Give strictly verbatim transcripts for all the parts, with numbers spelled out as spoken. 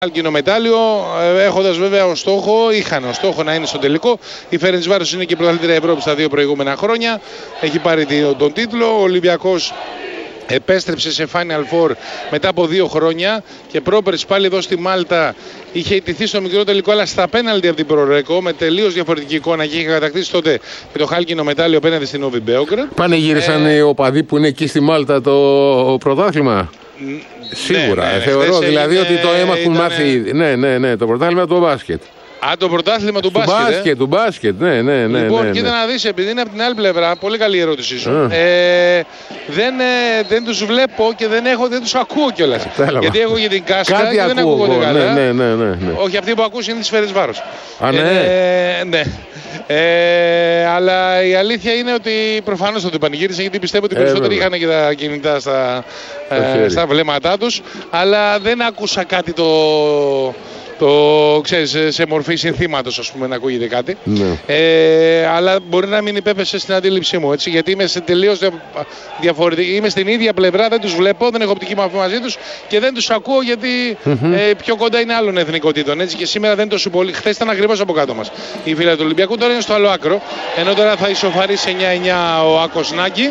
Χάλκινο μετάλλιο, έχοντας βέβαια ως στόχο, είχαν ως στόχο να είναι στο τελικό. Η Φερεντσβάρος είναι και η πρωταθλήτρια Ευρώπη στα δύο προηγούμενα χρόνια. Έχει πάρει τον τίτλο. Ο Ολυμπιακός επέστρεψε σε Final Four μετά από δύο χρόνια και πρόπερς πάλι εδώ στη Μάλτα είχε ιτηθεί στο μικρό τελικό, αλλά στα πέναλτι από την Προρέκο με τελείως διαφορετική εικόνα και είχε κατακτήσει τότε με το χάλκινο μετάλλιο απέναντι στην Νόβι Μπέογκραντ. Πανηγύρισαν ε... οι οπαδοί που είναι εκεί στη Μάλτα το πρωτάθλημα. Σίγουρα. Ναι, ναι, θεωρώ δηλαδή ότι το αίμα έχουν μάθει ήδη. Ναι, ναι, ναι, το πρωτάθλημα του μπάσκετ. Α, το πρωτάθλημα του, του μπάσκετ. μπάσκετ, ε. του μπάσκετ, ναι, ναι, ναι. Λοιπόν, ναι, ναι. κοίτα να δεις, επειδή είναι από την άλλη πλευρά, πολύ καλή ερώτησή σου. Ε, δεν, ε, δεν τους βλέπω και δεν, έχω, δεν τους ακούω κιόλας. Γιατί έχω για την Κάσκα Κάτι και δεν ακούγονται καλά. Ναι, ναι, ναι, ναι. Όχι, αυτοί που ακούς είναι της Φερεντσβάρος. Α, ναι. Ε, ναι. Ε, αλλά η αλήθεια είναι ότι προφανώς θα το πανηγύρισαν, γιατί πιστεύω ότι οι περισσότεροι ε, είχαν και τα κινητά στα, ε, στα βλέμματά τους. Αλλά δεν άκουσα κάτι το... Το ξέρεις, σε μορφή συνθήματος, ας πούμε, να ακούγεται κάτι. Ναι. Ε, αλλά μπορεί να μην υπέπεσε στην αντίληψή μου, έτσι, γιατί είμαι σε τελείως διαφορετική. Είμαι στην ίδια πλευρά, δεν τους βλέπω, δεν έχω οπτική μορφή μαζί τους και δεν τους ακούω γιατί mm-hmm. ε, πιο κοντά είναι άλλων εθνικότητων. Έτσι, και σήμερα δεν τόσο πολύ. Χθες ήταν ακριβώς από κάτω μας η φίλα του Ολυμπιακού, τώρα είναι στο άλλο άκρο. Ενώ τώρα θα ισοφαρίσει εννιά εννιά ο Άκος Νάκη.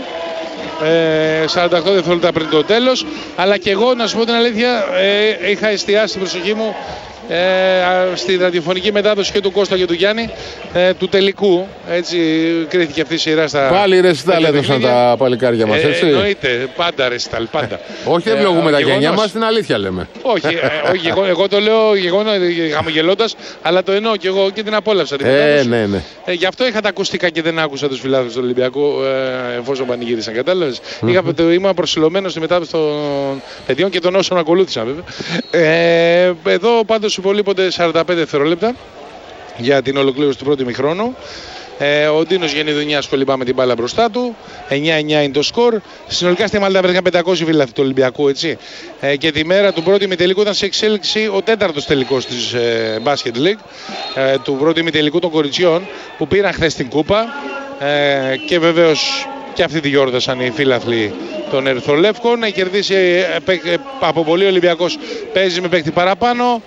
Ε, σαράντα οκτώ δευτερόλεπτα πριν το τέλος. Αλλά και εγώ, να σου πω την αλήθεια, ε, είχα εστιάσει την προσοχή μου Ε, στη ραδιοφωνική μετάδοση και του Κώστα και του Γιάννη ε, του τελικού. Έτσι κρίθηκε αυτή η σειρά στα. Πάλι ρεσιτάλ έδωσαν τα παλικάρια μας, έτσι. Ε, εννοείται, πάντα ρεσιτάλ, πάντα. Όχι, δεν βλογούμε τα γενιά μας, την αλήθεια λέμε. Όχι, ε, όχι εγώ, εγώ το λέω χαμογελώντας, αλλά το εννοώ και εγώ και την απόλαυσα. Την ε, ναι, ναι. Ε, γι' αυτό είχα τα ακουστικά και δεν άκουσα τους φιλάθλους του Ολυμπιακού ε, εφόσον πανηγύρισαν. Κατάλαβες. Mm-hmm. Ήμουν προσιλωμένος στη μετάδοση των παιδιών και των όσων ακολούθησαν, βέβαια. Ε, εδώ πάντως υπολείπονται σαράντα πέντε δευτερόλεπτα για την ολοκλήρωση του πρώτου ημιχρόνου. Ε, ο Ντίνος Γενιδουνιάς κολυμπά με την μπάλα μπροστά του. εννιά εννιά είναι το σκορ. Συνολικά στη Μάλτα βρέθηκαν πεντακόσιοι φιλάθλοι του Ολυμπιακού, έτσι. Ε, και τη μέρα του πρώτου ημιτελικού ήταν σε εξέλιξη ο τέταρτος τελικός της ε, Basket League, ε, του πρώτου ημιτελικού των κοριτσιών, που πήραν χθες την κούπα. Ε, και βεβαίως και αυτοί τη γιόρτασαν οι φίλαθλοι των Ερυθρολεύκων. Έχει κερδίσει ε, ε, από πολύ. Ο Ολυμπιακός παίζει με παίκτη παραπάνω.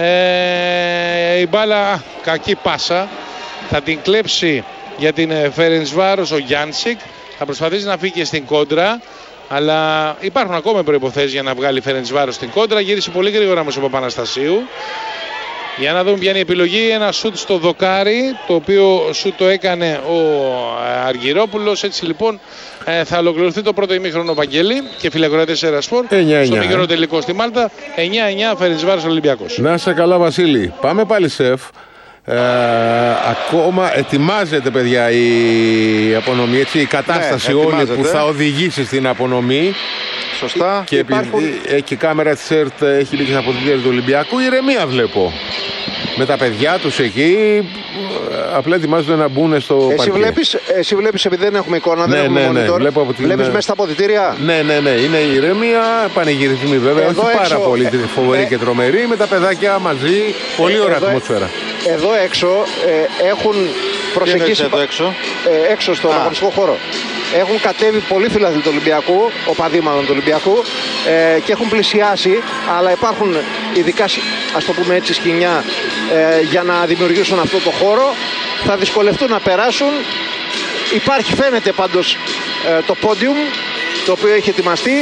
Ε, η μπάλα, κακή πάσα, θα την κλέψει για την Φερεντσβάρος ο Γιάνσικ. Θα προσπαθήσει να φύγει και στην κόντρα, αλλά υπάρχουν ακόμα προϋποθέσεις για να βγάλει η Φερεντσβάρος στην κόντρα. Γύρισε πολύ γρήγορα όμως ο Παπαναστασίου. Για να δούμε ποια είναι η επιλογή. Ένα σουτ στο δοκάρι, το οποίο σουτ το έκανε ο Αργυρόπουλος. Έτσι λοιπόν θα ολοκληρωθεί το πρώτο ημίχρονο, Βαγγέλη και φιλακροατές Ερασπορ. Στο μικρό τελικό στη Μάλτα. εννιά εννιά Φερεντσβάρος Ολυμπιακός. Να σε καλά, Βασίλη. Πάμε πάλι σεφ. Ε, ακόμα ετοιμάζεται, παιδιά, η απονομή, έτσι, η κατάσταση, ναι, όλη που θα οδηγήσει στην απονομή. Σωστά. Και υπάρχουν... επειδή και η κάμερα της ΕΡΤ έχει λήξει από την του Ολυμπιακού, ηρεμία βλέπω. Με τα παιδιά τους εκεί, απλά ετοιμάζονται να μπουν στο εσύ παρκέ. Βλέπεις, εσύ βλέπεις, επειδή δεν έχουμε εικόνα, ναι, δεν έχουμε ναι, ναι, monitor, βλέπω από την... βλέπεις μέσα στα αποδυτήρια. Ναι, ναι, ναι, είναι ηρεμία, πανηγυρισμοί βέβαια, εδώ όχι έξω, πάρα πολύ ε, φοβερή ε, και τρομερή, με τα παιδάκια μαζί, πολύ ε, ωραία εδώ, ατμόσφαιρα. Εδώ έξω ε, έχουν προσεγγίσει εδώ έξω. Ε, έξω στον αγωνιστικό χώρο. Έχουν κατέβει πολλοί φιλάθλοι του Ολυμπιακού, οπαδοί μάλλον του Ολυμπιακού, ε, και έχουν πλησιάσει, αλλά υπάρχουν ειδικά, ας το πούμε έτσι, σκηνιά ε, για να δημιουργήσουν αυτό το χώρο. Θα δυσκολευτούν να περάσουν. Υπάρχει, φαίνεται πάντως, ε, το πόντιουμ, το οποίο έχει ετοιμαστεί.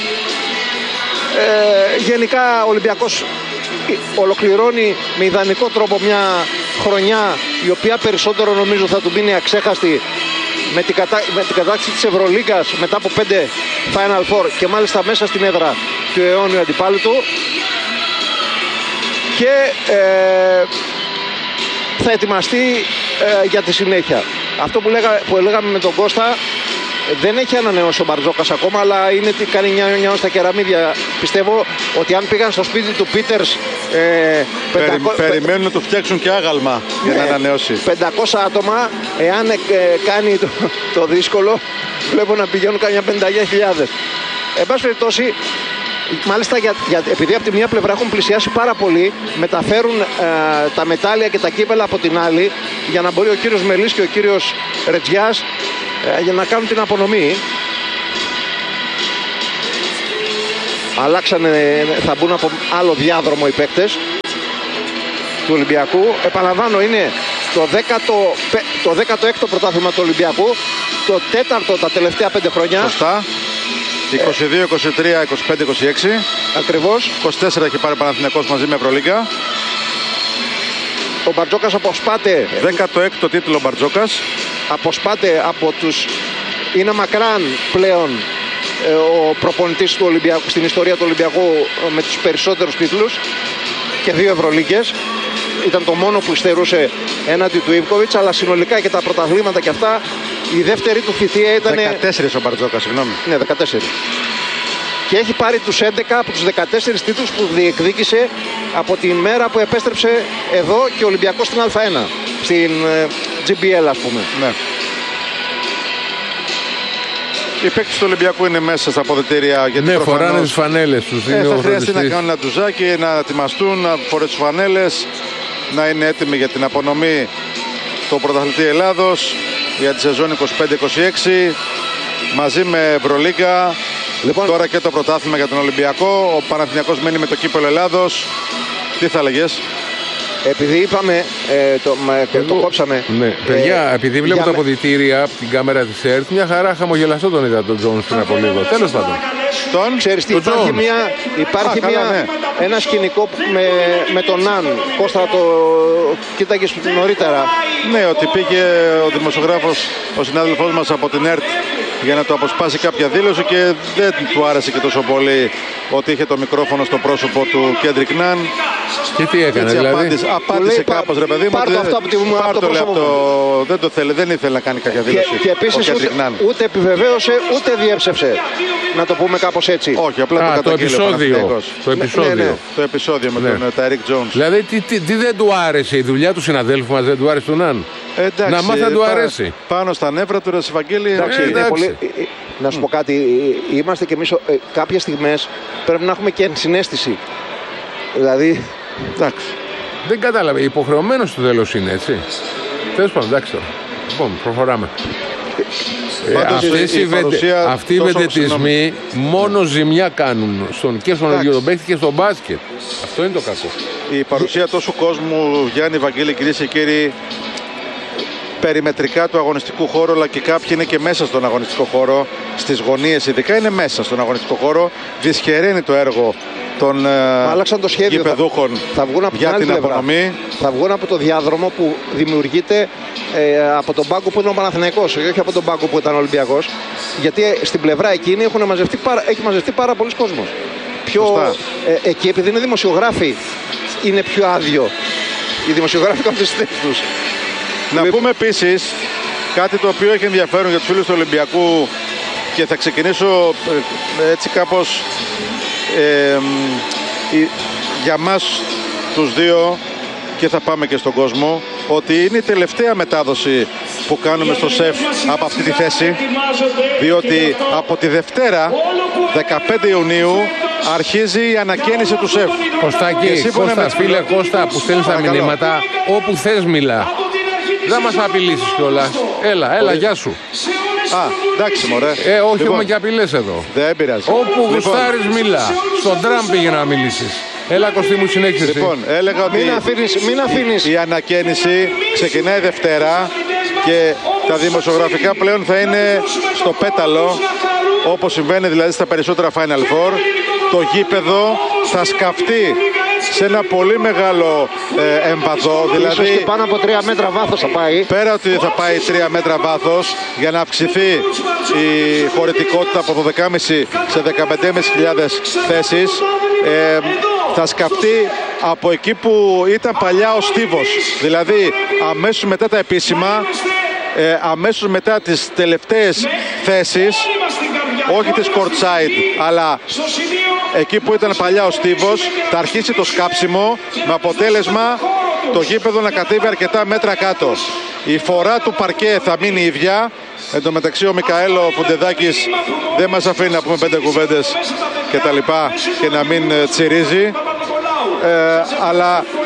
Ε, γενικά ο Ολυμπιακός ολοκληρώνει με ιδανικό τρόπο μια χρονιά η οποία περισσότερο νομίζω θα του μείνει αξέχαστη, με την, κατα... με την κατάκτηση της Ευρωλίγκας μετά από πέντε Final Four και μάλιστα μέσα στην έδρα του αιώνιου αντιπάλου του. Και ε, θα ετοιμαστεί ε, για τη συνέχεια. Αυτό που, λέγα, που λέγαμε με τον Κώστα, δεν έχει ανανεώσει ο Μπαρτζόκας ακόμα, αλλά είναι τι κάνει νιά στα κεραμίδια. Πιστεύω ότι αν πήγαν στο σπίτι του Πίτερς ε, πεντακόσια... περιμένουν να το φτιάξουν και άγαλμα για να ανανεώσει. πεντακόσια άτομα, εάν ε, κάνει το, το δύσκολο, βλέπω να πηγαίνουν καμιά πενήντα χιλιάδες. Εν πάση περιπτώσει, μάλιστα για, για, επειδή από τη μία πλευρά έχουν πλησιάσει πάρα πολύ, μεταφέρουν ε, τα μετάλλια και τα κύπελα από την άλλη, για να μπορεί ο κύριος Μελής και ο κύριος Ρετζιάς ε, για να κάνουν την απονομή. αλλάξανε, θα μπουν από άλλο διάδρομο οι παίκτες του Ολυμπιακού. Επαναλαμβάνω, είναι το, δέκατο, το δέκατο έκτο πρωτάθλημα του Ολυμπιακού, το τέταρτο τα τελευταία πέντε χρόνια. Σωστά. είκοσι δύο, είκοσι τρία, είκοσι πέντε, είκοσι έξι. Ακριβώς. είκοσι τέσσερα έχει πάρει ο Παναθηναϊκός μαζί με Ευρωλίγκα. Ο Μπαρτζόκας αποσπάται. δέκατο έκτο τίτλο Μπαρτζόκας. Αποσπάται από τους... Είναι μακράν πλέον ε, ο προπονητής του Ολυμπιακού, στην ιστορία του Ολυμπιακού με τους περισσότερους τίτλους και δύο Ευρωλίγκες. Ήταν το μόνο που υστερούσε έναντι του Ιβκοβιτς, αλλά συνολικά και τα πρωταθλήματα και αυτά, η δεύτερη του θητεία ήταν... δεκατέσσερα ο Μπαρτζόκας, συγγνώμη. Ναι, δεκατέσσερα. Και έχει πάρει τους έντεκα από τους δεκατέσσερις τίτλους που διεκδίκησε από τη μέρα που επέστρεψε εδώ και ο Ολυμπιακός στην Α ένα, στην τζι μπι ελ ας πούμε. Ναι. Οι παίκτες του Ολυμπιακού είναι μέσα στα αποδυτήρια. Γιατί ναι, προφανώς, φοράνε τις φανέλες τους. ε, θα χρειαστεί να κάνουν ένα ντουζάκι, να ετοιμαστούν, να φορέσουν τις φανέλες, να είναι έτοιμοι για την απονομή του πρωταθλητή Ελλάδος για τη σεζόν είκοσι πέντε είκοσι έξι μαζί με Ευρωλίγκα. Λοιπόν, τώρα και το πρωτάθλημα για τον Ολυμπιακό. Ο Παναθηναϊκός μένει με το κύπελλο Ελλάδος. Τι θα έλεγες? Επειδή είπαμε, ε, το, Εγώ, το κόψαμε. Ναι, παιδιά, ε, επειδή βλέπω τα με... αποδυτήρια από την κάμερα της ΕΡΤ, μια χαρά χαμογελαστό τον είδα τον Τζόνς πριν από λίγο. Τέλος πάντων. Τον, ξέρεις τι, υπάρχει, μια, υπάρχει Α, μια, καλά, ναι. ένα σκηνικό με, με τον Ναν. Κώστα, το κοίταγες νωρίτερα. Ναι, ότι πήγε ο δημοσιογράφος, ο συνάδελφός μας από την ΕΡΤ για να το αποσπάσει κάποια δήλωση και δεν του άρεσε και τόσο πολύ ότι είχε το μικρόφωνο στο πρόσωπο του Κέντρικ Ναν. Και τι έκανε, έτσι, δηλαδή? Απάντησε, απάντησε κάπως, ρε παιδί μου. Πάρ' το αυτό από, τη, από το πρόσωπο μου. Δεν το θέλει, δεν ήθελε να κάνει κάποια δήλωση. Και, και επίσης ούτε, ούτε επιβεβαίωσε, ούτε διέψευσε. Να το πούμε κάπως έτσι. Όχι, απλά Α, το καταγγείλε. Το επεισόδιο. Το επεισόδιο. Ναι, ναι. Το επεισόδιο με ναι. τον Τάιρικ Τζόουνς. Δηλαδή, τι, τι, τι δεν του άρεσε, η δουλειά του συναδέλφου μας δεν του άρεσε του Ναν. Εντάξει, να μάθει να του αρέσει. Πάνω στα νεύρα του Ρασιβαγγέλη. Εντάξει, ε, εντάξει. Πολύ... Να σου πω κάτι, είμαστε κι εμείς ε, κάποιες στιγμές πρέπει να έχουμε και ενσυναίσθηση. Δηλαδή... Εντάξει. Δεν κατάλαβε, υποχρεωμένος στο τέλος είναι, έτσι. Τέλος πάντων, εντάξει τώρα. Λοιπόν, προχωράμε. Ε, αυτές οι βεντε... Αυτοί οι βεντετισμοί μόνο ζημιά κάνουν στον... και στον ίδιο τον παίκτη και στον μπάσκετ. Αυτό είναι το κακό. Η παρουσία τόσου κόσμου, Γιάννη, Βαγγέλη, κυρίες και κύριοι, περιμετρικά του αγωνιστικού χώρου, αλλά και κάποιοι είναι και μέσα στον αγωνιστικό χώρο, στις γωνίες ειδικά είναι μέσα στον αγωνιστικό χώρο, δυσχεραίνει το έργο των το σχέδιο, γηπεδούχων θα, θα βγουν από για την, την απονομή. Θα βγουν από το διάδρομο που δημιουργείται ε, από τον πάγκο που ήταν ο Παναθηναϊκός, όχι από τον πάγκο που ήταν ο Ολυμπιακός, γιατί στην πλευρά εκείνη έχουν μαζευτεί πάρα, έχει μαζευτεί πάρα πολλοί κόσμος. Πιο, ε, εκεί επειδή είναι δημοσιογράφοι είναι πιο άδειο. Οι δημοσιογράφοι κάνουν τις θέσεις τους. Να Λε... πούμε επίσης κάτι το οποίο έχει ενδιαφέρον για τους φίλους του Ολυμπιακού και θα ξεκινήσω ε, έτσι κάπως ε, ε, για μας τους δύο και θα πάμε και στον κόσμο, ότι είναι η τελευταία μετάδοση που κάνουμε στο ΣΕΦ από αυτή τη θέση, διότι από τη Δευτέρα δεκαπέντε Ιουνίου αρχίζει η ανακαίνιση του ΣΕΦ. Κωστάκη, Κώστα, φίλε Κώστα που στέλνεις τα μηνύματα, όπου θες μιλά. Δεν μας απειλήσεις κιόλας. Έλα, έλα, γεια σου. Α, εντάξει μωρέ. Ε, όχι, λοιπόν, έχουμε και απειλές εδώ. Δεν πειράζει. Όπου λοιπόν, γουστάρεις μιλά. Στον Τραμπ πήγε να μιλήσεις. Έλα, Κωστή μου, συνέχισε. Λοιπόν, έλεγα ότι μην αφήνεις, μην αφήνεις. η ανακαίνιση ξεκινάει Δευτέρα και τα δημοσιογραφικά πλέον θα είναι στο πέταλο, όπως συμβαίνει δηλαδή στα περισσότερα Final Four. Το γήπεδο θα σκαφτεί σε ένα πολύ μεγάλο ε, εμβαδό, δηλαδή ίσως και πάνω από τρία μέτρα βάθος θα πάει. Πέρα ότι θα πάει τρία μέτρα βάθος για να αυξηθεί η χωρητικότητα από δώδεκα χιλιάδες πεντακόσιες σε δεκαπέντε χιλιάδες πεντακόσιες θέσεις, ε, θα σκαφτεί από εκεί που ήταν παλιά ο στίβος, δηλαδή αμέσως μετά τα επίσημα, ε, αμέσως μετά τις τελευταίες θέσεις, όχι της courtside, αλλά εκεί που ήταν παλιά ο στίβος, θα αρχίσει το σκάψιμο με αποτέλεσμα το γήπεδο να κατέβει αρκετά μέτρα κάτω. Η φορά του παρκέ θα μείνει ίδια. Εν τω μεταξύ ο Μικαέλο Φουντεδάκης δεν μας αφήνει να πούμε πέντε κουβέντες και τα λοιπά και να μην τσιρίζει. Ε, αλλά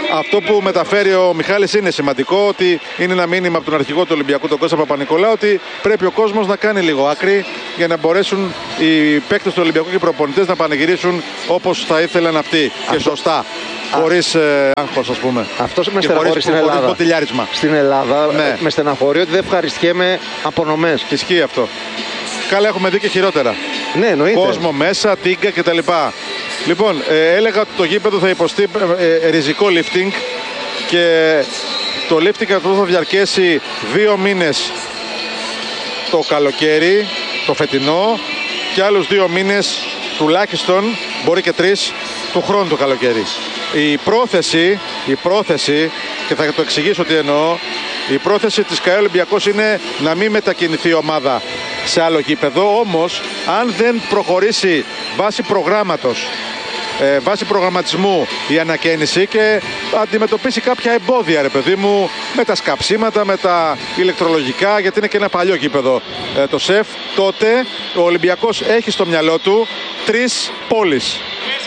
αυτό που μεταφέρει ο Μιχάλης είναι σημαντικό, ότι είναι ένα μήνυμα από τον αρχηγό του Ολυμπιακού, τον Κώστα Παπα-Νικολάου, ότι πρέπει ο κόσμος να κάνει λίγο άκρη για να μπορέσουν οι παίκτες του Ολυμπιακού και οι προπονητές να πανηγυρίσουν όπως θα ήθελαν αυτοί. Αυτό... και σωστά. Χωρίς ε, άγχος, ας πούμε. Αυτό με στεναχωρεί στην Ελλάδα. Στην Ελλάδα ναι. με στεναχωρεί ότι δεν ευχαριστιέμαι απονομές. Ισχύει αυτό. Καλά, έχουμε δει και χειρότερα. Ναι, εννοείται. Κόσμο μέσα, τίγκα κτλ. Λοιπόν, ε, έλεγα ότι το γήπεδο θα υποστεί ε, ε, ριζικό lifting και το lifting αυτό θα διαρκέσει δύο μήνες το καλοκαίρι, το φετινό, και άλλους δύο μήνες τουλάχιστον, μπορεί και τρεις, του χρόνου το καλοκαίρι. Η πρόθεση, η πρόθεση, και θα το εξηγήσω τι εννοώ, η πρόθεση της ΚΑΕ Ολυμπιακός είναι να μην μετακινηθεί η ομάδα σε άλλο γήπεδο, όμως αν δεν προχωρήσει βάσει προγράμματος, ε, βάσει προγραμματισμού η ανακαίνιση και αντιμετωπίσει κάποια εμπόδια, ρε παιδί μου, με τα σκαψίματα, με τα ηλεκτρολογικά, γιατί είναι και ένα παλιό γήπεδο ε, το ΣΕΦ, τότε ο Ολυμπιακός έχει στο μυαλό του τρεις πόλεις.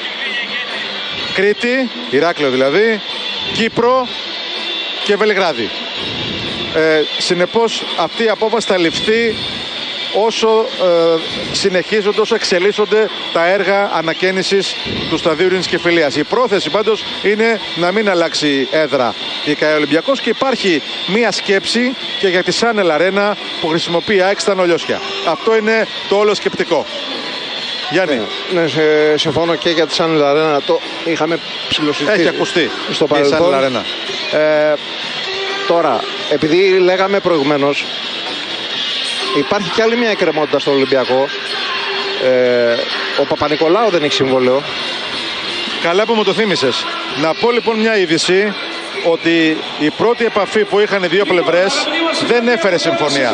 Κρήτη, Ηράκλειο δηλαδή, Κύπρο και Βελιγράδι. Ε, συνεπώς αυτή η απόφαση θα ληφθεί όσο ε, συνεχίζονται, όσο εξελίσσονται τα έργα ανακαίνισης του σταδίου Ειρήνης και Φιλίας. Η πρόθεση πάντως είναι να μην αλλάξει έδρα η ΚΑΕ Ολυμπιακός, και υπάρχει μία σκέψη και για τη Σάνελ Αρένα που χρησιμοποιεί η ΑΕΚ στα Νολιώσια. Αυτό είναι το όλο σκεπτικό. Γιάννη. Ναι, ναι, συμφωνώ και για τη Σάνελ Αρένα. Το είχαμε ψηλοσυζητήσει. Έχει ακουστεί στο παρελθόν. Ε, τώρα, επειδή λέγαμε προηγουμένως, υπάρχει και άλλη μια εκκρεμότητα στο Ολυμπιακό. Ε, ο Παπα-Νικολάου δεν έχει συμβόλαιο. Καλά που μου το θύμισες. Να πω λοιπόν μια είδηση, ότι η πρώτη επαφή που είχαν οι δύο πλευρές δεν έφερε συμφωνία.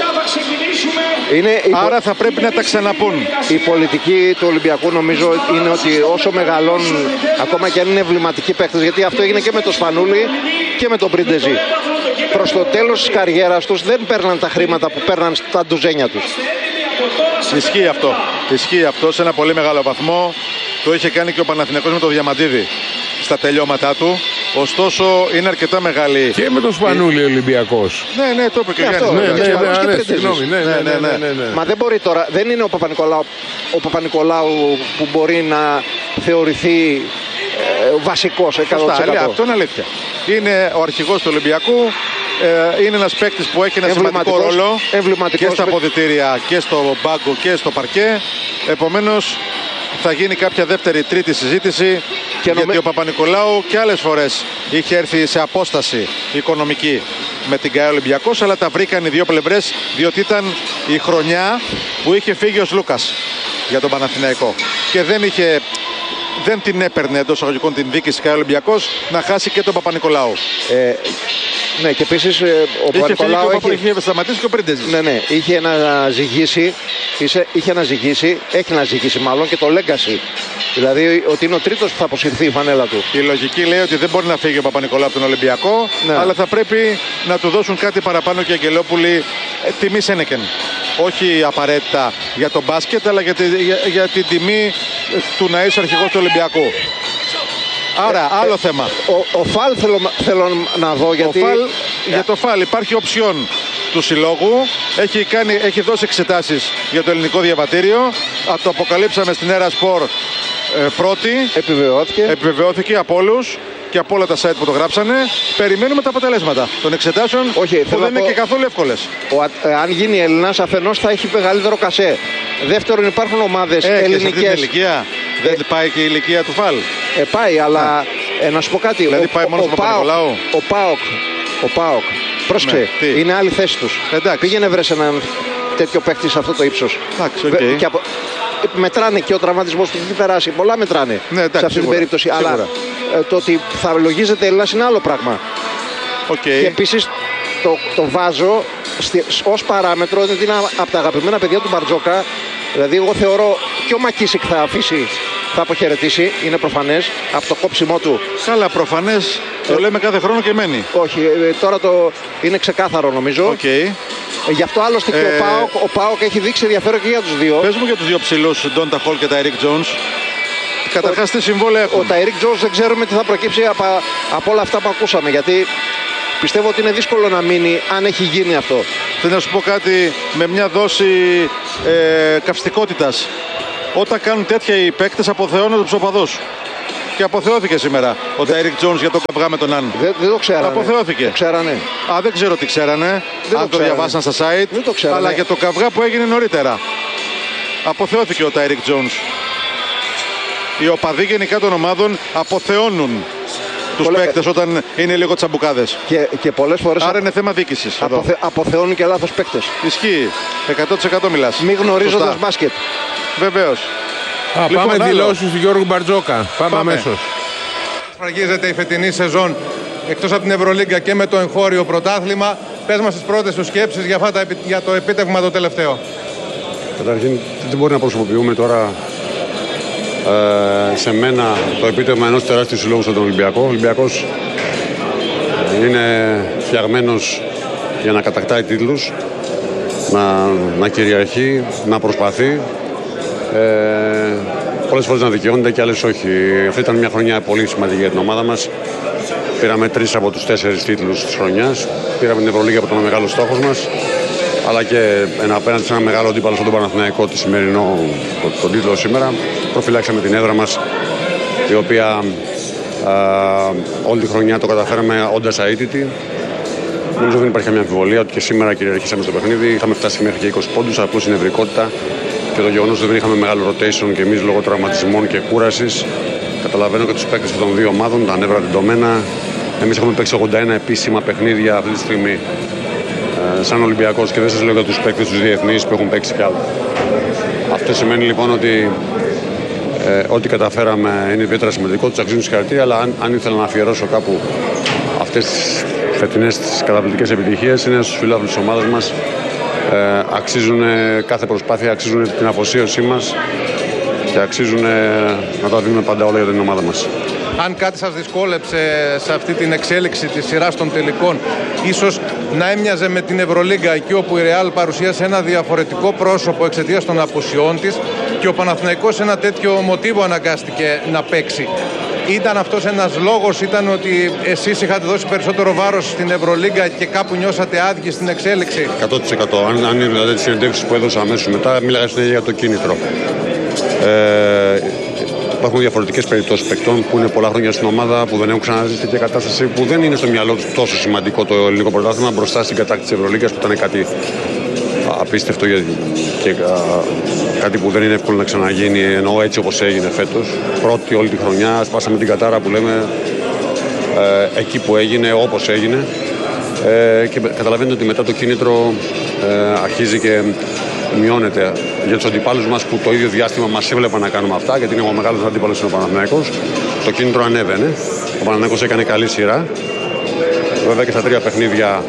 Είναι Άρα πο... θα πρέπει να τα ξαναπούν. Η πολιτική του Ολυμπιακού νομίζω είναι ότι όσο μεγαλώνουν, ακόμα και αν είναι εμβληματικοί παίκτες, γιατί αυτό έγινε και με τον Σπανούλη και με τον Πριντεζή, προς το τέλος της καριέρας τους δεν παίρναν τα χρήματα που παίρναν στα ντουζένια τους. Ισχύει αυτό. Ισχύει αυτό σε ένα πολύ μεγάλο βαθμό. Το είχε κάνει και ο Παναθηναϊκός με τον Διαμαντίδη στα τελειώματά του. Ωστόσο είναι αρκετά μεγάλη. Και με τον Σπανούλη Ολυμπιακός. Ναι, ναι, το είπε και ο αυτό, Γιάννης. Ναι, ναι, ναι, ναι, ναι, συγγνώμη, ναι, ναι, ναι, ναι, ναι, ναι. Μα δεν μπορεί τώρα, δεν είναι ο Παπα-Νικολάου, ο Παπα-Νικολάου που μπορεί να θεωρηθεί ε, βασικός εκατό τοις εκατό. Αυτό είναι αλήθεια. Είναι ο αρχηγός του Ολυμπιακού. Ε, είναι ένας παίκτης που έχει ένα σημαντικό ρόλο και στα αποδυτήρια και στο μπάγκο και στο παρκέ. Επομένως θα γίνει κάποια δεύτερη τρίτη συζήτηση, και γιατί νομέ... ο Παπα-Νικολάου και άλλες φορές είχε έρθει σε απόσταση οικονομική με την ΚΑΕ Ολυμπιακός, αλλά τα βρήκαν οι δύο πλευρές, διότι ήταν η χρονιά που είχε φύγει ο Λούκας για τον Παναθηναϊκό και δεν είχε... δεν την έπαιρνε εντός εισαγωγικών την δίκη της ΚΑΕ Ολυμπιακός να χάσει και τον Παπα-Νικολάου. Ε, ναι, και επίσης ο Παπα-Νικολάου είχε, είχε... είχε σταματήσει και ο Πρίντεζης. Ναι, ναι, είχε να ζυγίσει, είχε να ζυγίσει, έχει να ζυγίσει μάλλον και το legacy. Δηλαδή ότι είναι ο τρίτος που θα αποσυρθεί η φανέλα του. Η λογική λέει ότι δεν μπορεί να φύγει ο Παπα-Νικολάου από τον Ολυμπιακό, ναι, αλλά θα πρέπει να του δώσουν κάτι παραπάνω και οι Αγγελόπουλοι, ε, τιμή Σένεκεν. Όχι απαραίτητα για τον μπάσκετ, αλλά για, τη, για, για την τιμή του να είσαι αρχηγός του Ολυμπιακού. Άρα, ε, άλλο ε, θέμα. Ο, ο Φαλ θέλω, θέλω να δω, γιατί... Ο Φαλ, για το Φαλ υπάρχει οψιόν του συλλόγου. Έχει, κάνει, έχει δώσει εξετάσεις για το ελληνικό διαβατήριο. Το αποκαλύψαμε στην Έρα Σπορ ε, πρώτη. Επιβεβαιώθηκε. Επιβεβαιώθηκε από όλους και από όλα τα site που το γράψανε. Περιμένουμε τα αποτελέσματα των εξετάσεων. Όχι, που δεν είναι πω... και καθόλου εύκολες. Ο, ε, αν γίνει Έλληνας, αφενός θα έχει μεγαλύτερο κασέ. Δεύτερον, υπάρχουν ομάδες ε, ελληνικές. Και σε ηλικία. Ε, δεν πάει και η ηλικία του Φαλ. Ε, πάει, αλλά ε, να σου πω κάτι. Δηλαδή ο, πάει μόνο στον Παπα-Νικολάου. Ο Πάοκ. Ο Πάοκ. Πρόσεξε, ναι, είναι άλλη θέση τους. Εντάξει. Πήγαινε βρες έναν τέτοιο παίκτη σε αυτό το ύψος. Εντάξει, okay. Και απο... μετράνε και ο τραυματισμός που έχει περάσει. Πολλά μετράνε, ναι, εντάξει, σε αυτή σίγουρα, την περίπτωση. σίγουρα. Αλλά ε, το ότι θα λογίζεται Έλληνας είναι άλλο πράγμα. Okay. Και επίσης το, το βάζω στη, ως παράμετρο, ότι είναι από τα αγαπημένα παιδιά του Μπαρτζόκα. Δηλαδή εγώ θεωρώ και ο Μακίσικ θα αφήσει, θα αποχαιρετήσει, είναι προφανές, από το κόψιμό του. Καλά, προφανές, το λέμε κάθε χρόνο και μένει. Όχι, τώρα το είναι ξεκάθαρο νομίζω. Okay. Ε, γι' αυτό άλλωστε ε... και ο ΠΑΟΚ, ο ΠΑΟΚ έχει δείξει ενδιαφέρον και για τους δύο. Πες μου για τους δύο ψηλούς, Ντόντα Χολ και τα Ερικ Τζόνς. Καταρχάς τι συμβόλαια έχουν. Ο Ταϊρίκ Τζόνς δεν ξέρουμε τι θα προκύψει από, από όλα αυτά που ακούσαμε. Γιατί πιστεύω ότι είναι δύσκολο να μείνει αν έχει γίνει αυτό. Θέλω να σου πω κάτι με μια δόση ε, καυστικότητας. Όταν κάνουν τέτοια οι παίκτες αποθεώνουν τους οπαδούς. Και αποθεώθηκε σήμερα ο Ταϊρίκ Τζόνς για τον καυγά με τον Άν. Δεν, δεν το ξέρανε. Αποθεώθηκε. Το ξέρανε. Α, δεν ξέρω τι ξέρανε. Δεν αν το, το διαβάσαν στα site. Δεν το ξέρανε. Αλλά για το καυγά που έγινε νωρίτερα. Αποθεώθηκε ο Ταϊρίκ Τζόνς. Οι οπαδοί γενικά των ομάδων αποθεώνουν τους Πολλέ... παίκτες όταν είναι λίγο τσαμπουκάδες. Και, και πολλές φορές. Άρα είναι θέμα διοίκησης. Αποθε... Αποθεώνουν και λάθος παίκτες. Ισχύει. εκατό τοις εκατό μιλάς. Μη γνωρίζοντας μπάσκετ. Βεβαίως. Α, λοιπόν, πάμε δηλώσεις του Γιώργου Μπαρτζόκα. Πάμε, πάμε. αμέσως. Σφραγίζεται η φετινή σεζόν εκτός από την Ευρωλίγκα και με το εγχώριο πρωτάθλημα. Πες μας τις πρώτες σου σκέψεις για, αυτά, για το επίτευγμα το τελευταίο. Καταρχήν δεν μπορεί να προσωποποιούμε τώρα ε, σε μένα το επίτευγμα ενός τεράστιου συλλόγου στον Ολυμπιακό. Ο Ολυμπιακός είναι φτιαγμένος για να κατακτάει τίτλους, να, να κυριαρχεί, να προσπαθεί. Ε, πολλές φορές να δικαιώνεται και άλλες όχι. Αυτή ήταν μια χρονιά πολύ σημαντική για την ομάδα μας. Πήραμε τρεις από τους τέσσερις τίτλους της χρονιάς. Πήραμε την Ευρωλίγα που ήταν ο μεγάλος στόχος μας. Αλλά και ένα, απέναντι σε ένα μεγάλο αντίπαλο στον Παναθηναϊκό, τη σημερινό, το, τον τίτλο σήμερα. Προφυλάξαμε την έδρα μας, η οποία α, όλη τη χρονιά το καταφέραμε όντας αίτητη. Νομίζω δεν υπάρχει καμία αμφιβολία ότι και σήμερα κυριαρχήσαμε στο παιχνίδι. Είχαμε φτάσει μέχρι και είκοσι πόντους, απλώς η νευρικότητα και το γεγονός ότι δεν είχαμε μεγάλο rotation και εμείς λόγω τραυματισμών και κούρασης. Καταλαβαίνω και τους παίκτες των δύο ομάδων, τα νεύρα τεντωμένα. Εμείς έχουμε παίξει ογδόντα ένα επίσημα παιχνίδια αυτή τη στιγμή ε, σαν Ολυμπιακός και δεν σας λέω για τους παίκτες τους διεθνείς που έχουν παίξει κι άλλο. Αυτό σημαίνει λοιπόν ότι ε, ό,τι καταφέραμε είναι ιδιαίτερα σημαντικό, τους αξίζουν συγχαρητήρια, αλλά αν, αν ήθελα να αφιερώσω κάπου αυτές τις φετινές τις καταπληκτικές επιτυχίες είναι στους φιλάθλους της ομάδας μας. Ε, αξίζουν κάθε προσπάθεια, αξίζουν την αφοσίωσή μας και αξίζουν να τα δίνουμε πάντα όλα για την ομάδα μας. Αν κάτι σας δυσκόλεψε σε αυτή την εξέλιξη της σειράς των τελικών, ίσως να έμοιαζε με την Ευρωλίγκα, εκεί όπου η Ρεάλ παρουσίασε ένα διαφορετικό πρόσωπο εξαιτίας των απουσιών της και ο Παναθηναϊκός ένα τέτοιο μοτίβο αναγκάστηκε να παίξει. Ήταν αυτός ένας λόγος, ήταν ότι εσείς είχατε δώσει περισσότερο βάρος στην Ευρωλίγκα και κάπου νιώσατε άδικοι στην εξέλιξη? εκατό τοις εκατό. Αν, αν δηλαδή τις συνεντεύξεις που έδωσα αμέσως μετά, μίλαγα συνέχεια για το κίνητρο. Ε, υπάρχουν διαφορετικές περιπτώσεις παικτών που είναι πολλά χρόνια στην ομάδα, που δεν έχουν ξαναζήσει τέτοια κατάσταση, που δεν είναι στο μυαλό τους τόσο σημαντικό το ελληνικό πρωτάθλημα μπροστά στην κατάκτηση της Ευρωλίγκας, που ήταν κάτι απίστευτο και α, κάτι που δεν είναι εύκολο να ξαναγίνει, εννοώ έτσι όπως έγινε φέτος. Πρώτη όλη τη χρονιά, σπάσαμε την κατάρα που λέμε ε, εκεί που έγινε, όπως έγινε. Ε, και καταλαβαίνετε ότι μετά το κίνητρο ε, αρχίζει και μειώνεται για τους αντιπάλους μας που το ίδιο διάστημα μας έβλεπαν να κάνουμε αυτά, γιατί είναι ο μεγάλος αντίπαλος είναι ο Παναθηναϊκός. Το κίνητρο ανέβαινε. Ο Παναθηναϊκός έκανε καλή σειρά. Βέβαια και στα τρία παιχνίδια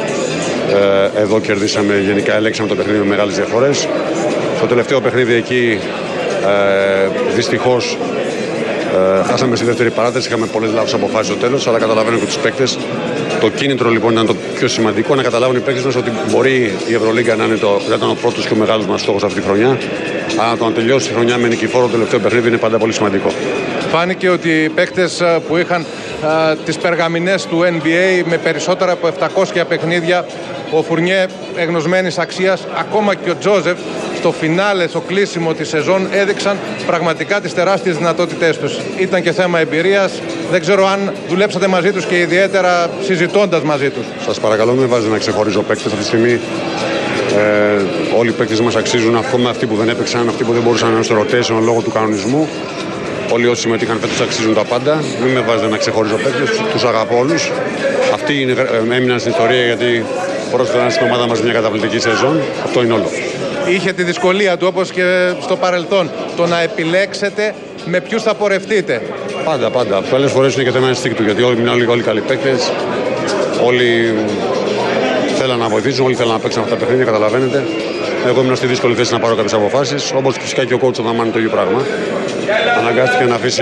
ε, εδώ κερδίσαμε, γενικά ελέγξαμε το παιχνίδι με μεγάλες διαφορές. Στο τελευταίο παιχνίδι εκεί ε, δυστυχώς ε, χάσαμε στη δεύτερη παράταση, είχαμε πολλές λάθος αποφάσεις στο τέλος, αλλά καταλαβαίνω και τους παίκτες. Το κίνητρο λοιπόν ήταν το πιο σημαντικό, να καταλάβουν οι παίκτες μας ότι μπορεί η Ευρωλίγκα να είναι το, να ήταν ο πρώτος και ο μεγάλος μας στόχος αυτή τη χρονιά. Αλλά το να τελειώσει η χρονιά με νικηφόρο το τελευταίο παιχνίδι είναι πάντα πολύ σημαντικό. Φάνηκε ότι οι παίκτες που είχαν α, τις περγαμηνές του N B A με περισσότερα από επτακόσια παιχνίδια, ο Φουρνιέ εγνωσμένης αξίας, ακόμα και ο Τζόζεφ στο φινάλε, στο κλείσιμο της σεζόν έδειξαν πραγματικά τις τεράστιες δυνατότητές τους. Ήταν και θέμα εμπειρίας. Δεν ξέρω αν δουλέψατε μαζί τους και ιδιαίτερα συζητώντας μαζί τους. Σας παρακαλώ, μην βάζετε να ξεχωρίζω παίκτες αυτή τη στιγμή. Ε, όλοι οι παίκτες μας αξίζουν, ακόμα αυτοί που δεν έπαιξαν, αυτοί που δεν μπορούσαν να είναι στο rotation λόγω του κανονισμού. Όλοι όσοι συμμετείχαν φέτος αξίζουν τα πάντα. Μην με βάζετε να ξεχωρίζω παίκτες, τους αγαπώ όλους. Αυτοί είναι, ε, έμειναν στην ιστορία γιατί πρόσφεραν στην ομάδα μας μια καταπληκτική σεζόν. Αυτό είναι όλο. Είχε τη δυσκολία του, όπως και στο παρελθόν, το να επιλέξετε με ποιους θα πορευτείτε. Πάντα, πάντα. Πολλές φορές είναι και θέμα ενστίκτου, γιατί όλοι είναι όλοι, όλοι καλοί παίκτες. Όλοι θέλαν να βοηθήσουν, όλοι θέλαν να παίξουν αυτά τα παιχνίδια, καταλαβαίνετε. Εγώ ήμουν στη δύσκολη θέση να πάρω κάποιες αποφάσεις, όπως φυσικά και ο coach όταν μάνει το ίδιο πράγμα. Αναγκάστηκε να αφήσει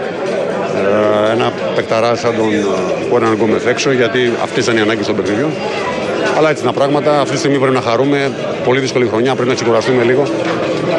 ε, ένα παικταρά σαν τον Πόρναν Γκόμεθ έξω, γιατί αυτές ήταν οι ανάγκες των παιχνιδιών. Αλλά έτσι είναι τα πράγματα. Αυτή τη στιγμή πρέπει να χαρούμε. Πολύ δύσκολη χρονιά, πρέπει να ξεκουραστούμε λίγο.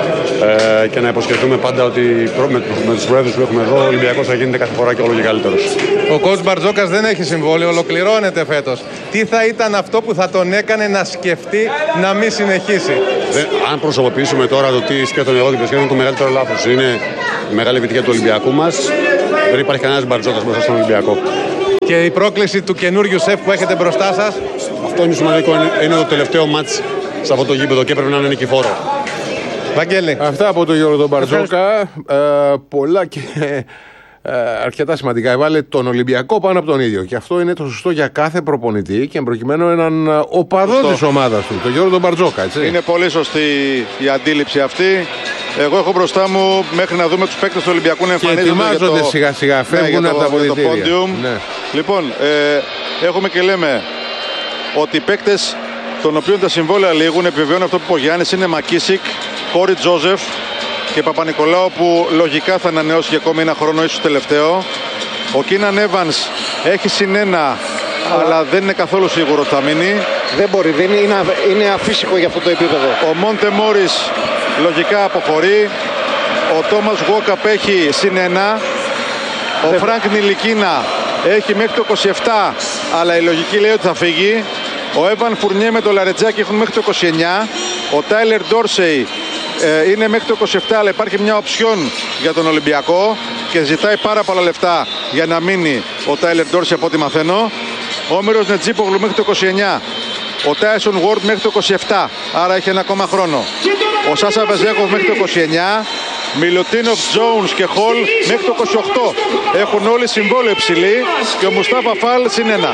ε, και να υποσχεθούμε πάντα ότι με, με τους προέδρους που έχουμε εδώ ο Ολυμπιακός θα γίνεται κάθε φορά και όλο και καλύτερος. Ο coach Μπαρτζόκας δεν έχει συμβόλαιο, ολοκληρώνεται φέτος. Τι θα ήταν αυτό που θα τον έκανε να σκεφτεί να μην συνεχίσει? Δεν, αν προσωποποιήσουμε τώρα το τι σκέφτομαι εγώ, και σκέφτομαι το μεγαλύτερο λάθος. Είναι η μεγάλη επιτυχία του Ολυμπιακού μας. Δεν υπάρχει κανένας Μπαρτζόκας μέσα στον Ολυμπιακό. Και η πρόκληση του καινούριου σεφ που έχετε μπροστά σας? Αυτό είναι σημαντικό. Είναι, είναι το τελευταίο μάτς σε αυτό το γήπεδο και πρέπει να είναι νικηφόρο. Βαγγέλη. Αυτά από τον Γιώργο τον Μπαρτζόκα. Ε, πολλά και ε, αρκετά σημαντικά. Έβαλε τον Ολυμπιακό πάνω από τον ίδιο. Και αυτό είναι το σωστό για κάθε προπονητή και προκειμένου έναν οπαδό της ομάδας του, τον Γιώργο τον Μπαρτζόκα. Έτσι. Είναι πολύ σωστή η αντίληψη αυτή. Εγώ έχω μπροστά μου μέχρι να δούμε τους παίκτες του Ολυμπιακού να εμφανίζονται. Και ετοιμάζονται το... σιγά σιγά, φεύγουν ναι, από τα αποδυτήρια. Ναι. Λοιπόν, ε, έχουμε και λέμε ότι οι παίκτες των οποίων τα συμβόλαια λήγουν, επιβεβαιώνουν αυτό που είπε ο Γιάννης, είναι Μακίσικ, Κόρι Τζόζεφ και Παπα-Νικολάου, που λογικά θα ανανεώσει για ακόμη ένα χρόνο, ίσως τελευταίο. Ο Κίναν Έβανς έχει συνένα, αλλά... αλλά δεν είναι καθόλου σίγουρο ότι θα μείνει. Δεν μπορεί, δεν είναι, είναι αφύσικο για αυτό το επίπεδο. Ο Μόντε Μόρις λογικά αποχωρεί. Ο Τόμας Γουόκαπ έχει συνένα. Ο Φρανκ Νιλικίνα έχει μέχρι το είκοσι επτά, αλλά η λογική λέει ότι θα φύγει. Ο Έβαν Φουρνιέ με το Λαρετζάκι έχουν μέχρι το είκοσι εννιά. Ο Τάιλερ Ντόρσεϊ ε, είναι μέχρι το είκοσι επτά, αλλά υπάρχει μια οψιόν για τον Ολυμπιακό και ζητάει πάρα πολλά λεφτά για να μείνει ο Τάιλερ Ντόρσεϊ από ό,τι μαθαίνω. Ο Όμηρος Νετζίπογλου μέχρι το είκοσι εννιά. Ο Τάισον Γουόρντ μέχρι το είκοσι επτά, άρα έχει ένα ακόμα χρόνο. Ο Σάσα Βεζέκοφ μέχρι το είκοσι εννιά. Μιλουτίνοφ, Τζόουνς και Χολ μέχρι το είκοσι οκτώ. Έχουν όλοι συμβόλαιο υψηλή και ο Μουστάφα Φάλ συν ένα.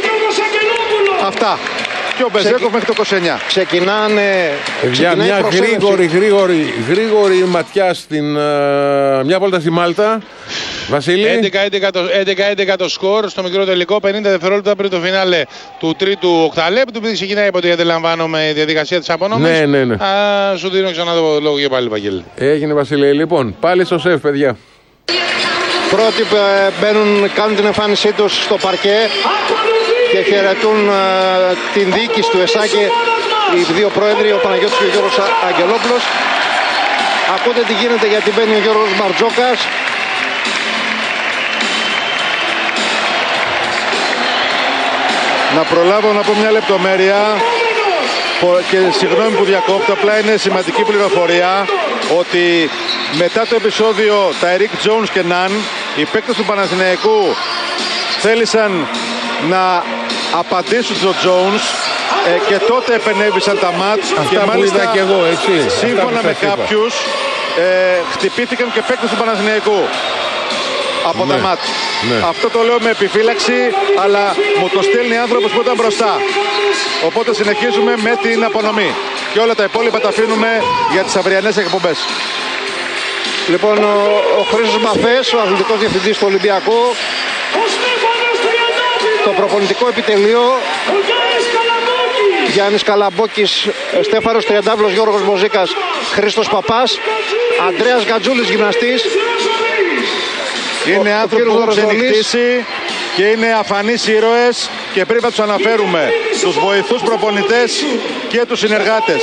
Αυτά. Και ο Μπεζέκοφ μέχρι το είκοσι εννιά. Ξεκινάνε. Για μια γρήγορη, γρήγορη, γρήγορη ματιά στην. Uh, μια βόλτα στη Μάλτα. Βασίλη. έντεκα έντεκα το σκορ στο μικρό τελικό. πενήντα δευτερόλεπτα πριν το φινάλε του τρίτου οκταλέπτου. Επειδή ξεκινάει από ό,τι αντιλαμβάνομαι η διαδικασία της απονομής. Ναι, ναι, ναι. Α, σου δίνω ξανά το λόγο για πάλι, Βαγγέλη. Έγινε, Βασίλη. Λοιπόν, πάλι στο σεφ, παιδιά. Πρώτοι μπαίνουν, κάνουν την εμφάνισή τους στο παρκέ και χαιρετούν uh, την διοίκηση του ΕΣΑΚΕ, οι δύο πρόεδροι, ο Παναγιώτης και ο Γιώργος Αγγελόπουλος. Ακούτε τι γίνεται, γιατί μπαίνει ο Γιώργος Μπαρτζόκας. Να προλάβω να πω μια λεπτομέρεια και συγγνώμη που διακόπτω, απλά είναι σημαντική πληροφορία ότι μετά το επεισόδιο Ταϊρίκ Τζόουνς και Ναν, οι παίκτες του Παναθηναϊκού θέλησαν να απαντήσουν στον Τζόουνς ε, και τότε επενέβησαν τα μάτς. Αυτά και μάλιστα και εγώ, έτσι. σύμφωνα με κάποιους ε, χτυπήθηκαν και παίκτες του Παναθηναϊκού από ναι, τα μάτς. Ναι. Αυτό το λέω με επιφύλαξη, αλλά μου το στέλνει άνθρωπος που ήταν μπροστά. Οπότε συνεχίζουμε με την απονομή. Και όλα τα υπόλοιπα τα αφήνουμε για τις αυριανές εκπομπές. Λοιπόν, ο, ο Χρήστος Μαφές, ο αθλητικός διευθυντής του Ολυμπιακού. Το προπονητικό επιτελείο. Γιάννης Καλαμπόκης, Στέφανος Τριαντάβλος, Γιώργος Μοζίκας, Χρήστος Παπάς, Αντρέας Γκατζούλης, γυμναστής. Είναι άνθρωποι που έχουν ξενυχτήσει και είναι αφανείς ήρωες και πρέπει να τους αναφέρουμε, τους βοηθούς προπονητές και τους συνεργάτες.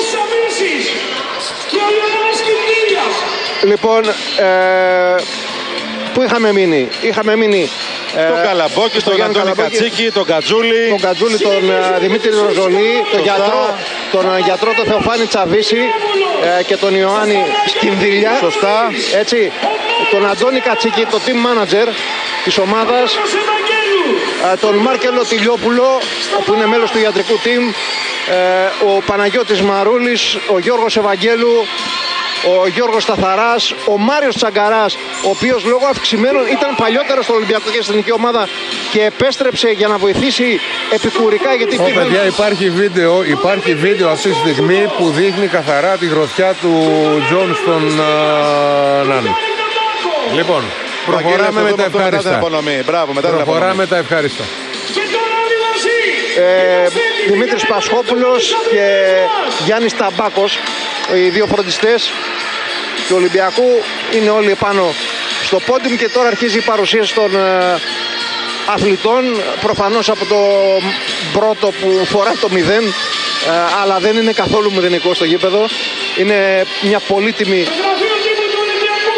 Λοιπόν, ε, πού είχαμε μείνει? Είχαμε μείνει Τον Καλαμπόκη, τον Αντώνη Κατσίκη, τον Κατζούλη. Τον Κατζούλη, τον uh, Δημήτρη Ροζολή, τον γιατρό, τον uh, γιατρό τον Θεοφάνη Τσαβίση uh, και τον Ιωάννη Σκινδύλια. Σωστά. Έτσι, τον Αντώνη Κατσίκη, το team manager της ομάδας, uh, τον Μάρκελο Τηλιόπουλο, που είναι μέλος του ιατρικού team, uh, ο Παναγιώτης Μαρούλης, ο Γιώργος Ευαγγέλου, ο Γιώργος Σταθαράς, ο Μάριος Τσαγκαράς, ο οποίος λόγω αυξημένων ήταν παλιότερα στο Ολυμπιακό και στην εθνική ομάδα και επέστρεψε για να βοηθήσει επικουρικά, γιατί Ω, παιδιά, υπάρχει βίντεο, υπάρχει βίντεο αυτή τη στιγμή που δείχνει καθαρά τη γροθιά του Τζον στον uh, Νάν. Λοιπόν, προχωράμε με τα ευχάριστα. Μπράβο, μετά προχωράμε τα ευχάριστα. Ε, Δημήτρης Πασχόπουλος και Γιάννης Ταμπάκος, οι δύο φροντιστές του Ολυμπιακού, είναι όλοι επάνω στο πόντιμ και τώρα αρχίζει η παρουσίαση των ε, αθλητών, προφανώς από το πρώτο που φοράει το μηδέν, ε, αλλά δεν είναι καθόλου μηδενικό στο γήπεδο. Είναι μια πολύτιμη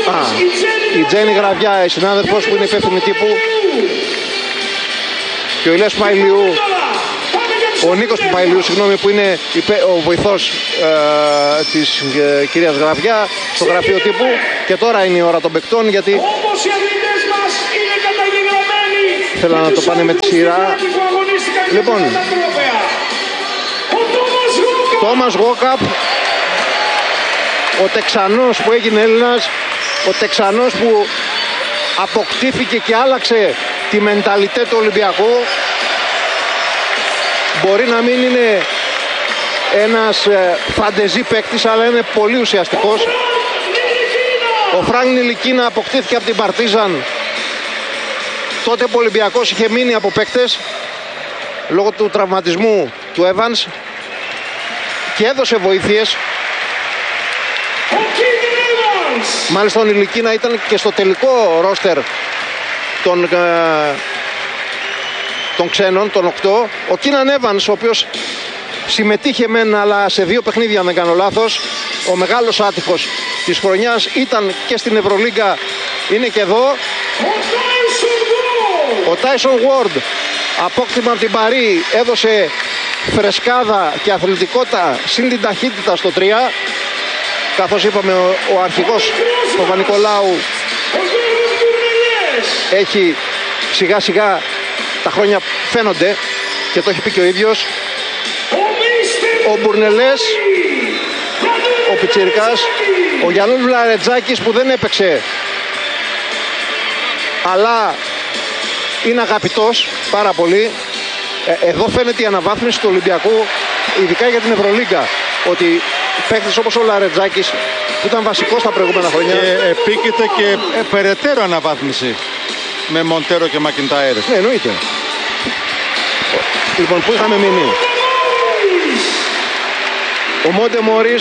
Α, η Τζέννη Γραβιά, η συνάδελφος που είναι υπεύθυνη τύπου, και ο Ηλίας Παϊλιού, ο Νίκος Παϊλιού, συγγνώμη, που είναι ο βοηθός ε, της ε, κυρίας Γραβιά στο γραφείο τύπου. Και τώρα είναι η ώρα των παικτών, γιατί όπως οι αθλητές μας είναι καταγεγραμμένοι, θέλω να το πάνε με τη σειρά. Λοιπόν, Τόμας Γόκαπ, ο Τεξανός που έγινε Έλληνας, ο Τεξανός που αποκτήθηκε και άλλαξε τη μενταλιτέ του Ολυμπιακού. Μπορεί να μην είναι ένας ε, φαντεζή παίκτης, αλλά είναι πολύ ουσιαστικός. Ο Φρανκ Νιλικίνα αποκτήθηκε από την Παρτίζαν τότε που ο Ολυμπιακός είχε μείνει από παίκτες λόγω του τραυματισμού του Evans και έδωσε βοήθειες. Μάλιστα ο Νιλικίνα ήταν και στο τελικό ρόστερ των, ε, των ξένων, των οκτώ. Ο Κίναν Evans, ο οποίος συμμετείχε μεν, αλλά σε δύο παιχνίδια αν δεν κάνω λάθος, ο μεγάλος άτυχος της χρονιάς, ήταν και στην Ευρωλίγκα, είναι και εδώ. Ο Τάισον Ward, απόκτημα από την Παρί, έδωσε φρεσκάδα και αθλητικότητα συν την ταχύτητα στο τρία. Καθώς είπαμε, ο, ο αρχηγός Παπα-Νικολάου έχει σιγά σιγά, τα χρόνια φαίνονται και το έχει πει και ο ίδιος. Ο Μπουρνελές, ο Πιτσιρικάς, ο Γιαννούλης Λαρετζάκης που δεν έπαιξε αλλά είναι αγαπητός πάρα πολύ. Ε, εδώ φαίνεται η αναβάθμιση του Ολυμπιακού, ειδικά για την Ευρωλίγκα, ότι παίκτης όπως ο Λαρετζάκης που ήταν βασικός τα προηγούμενα χρόνια, και επίκειται και ε, περαιτέρω αναβάθμιση με Μοντέρο και Μακιντάιρ. Ναι, εννοείται. Λοιπόν, πού είχαμε μείνει? Ο Μόντε Μόρις,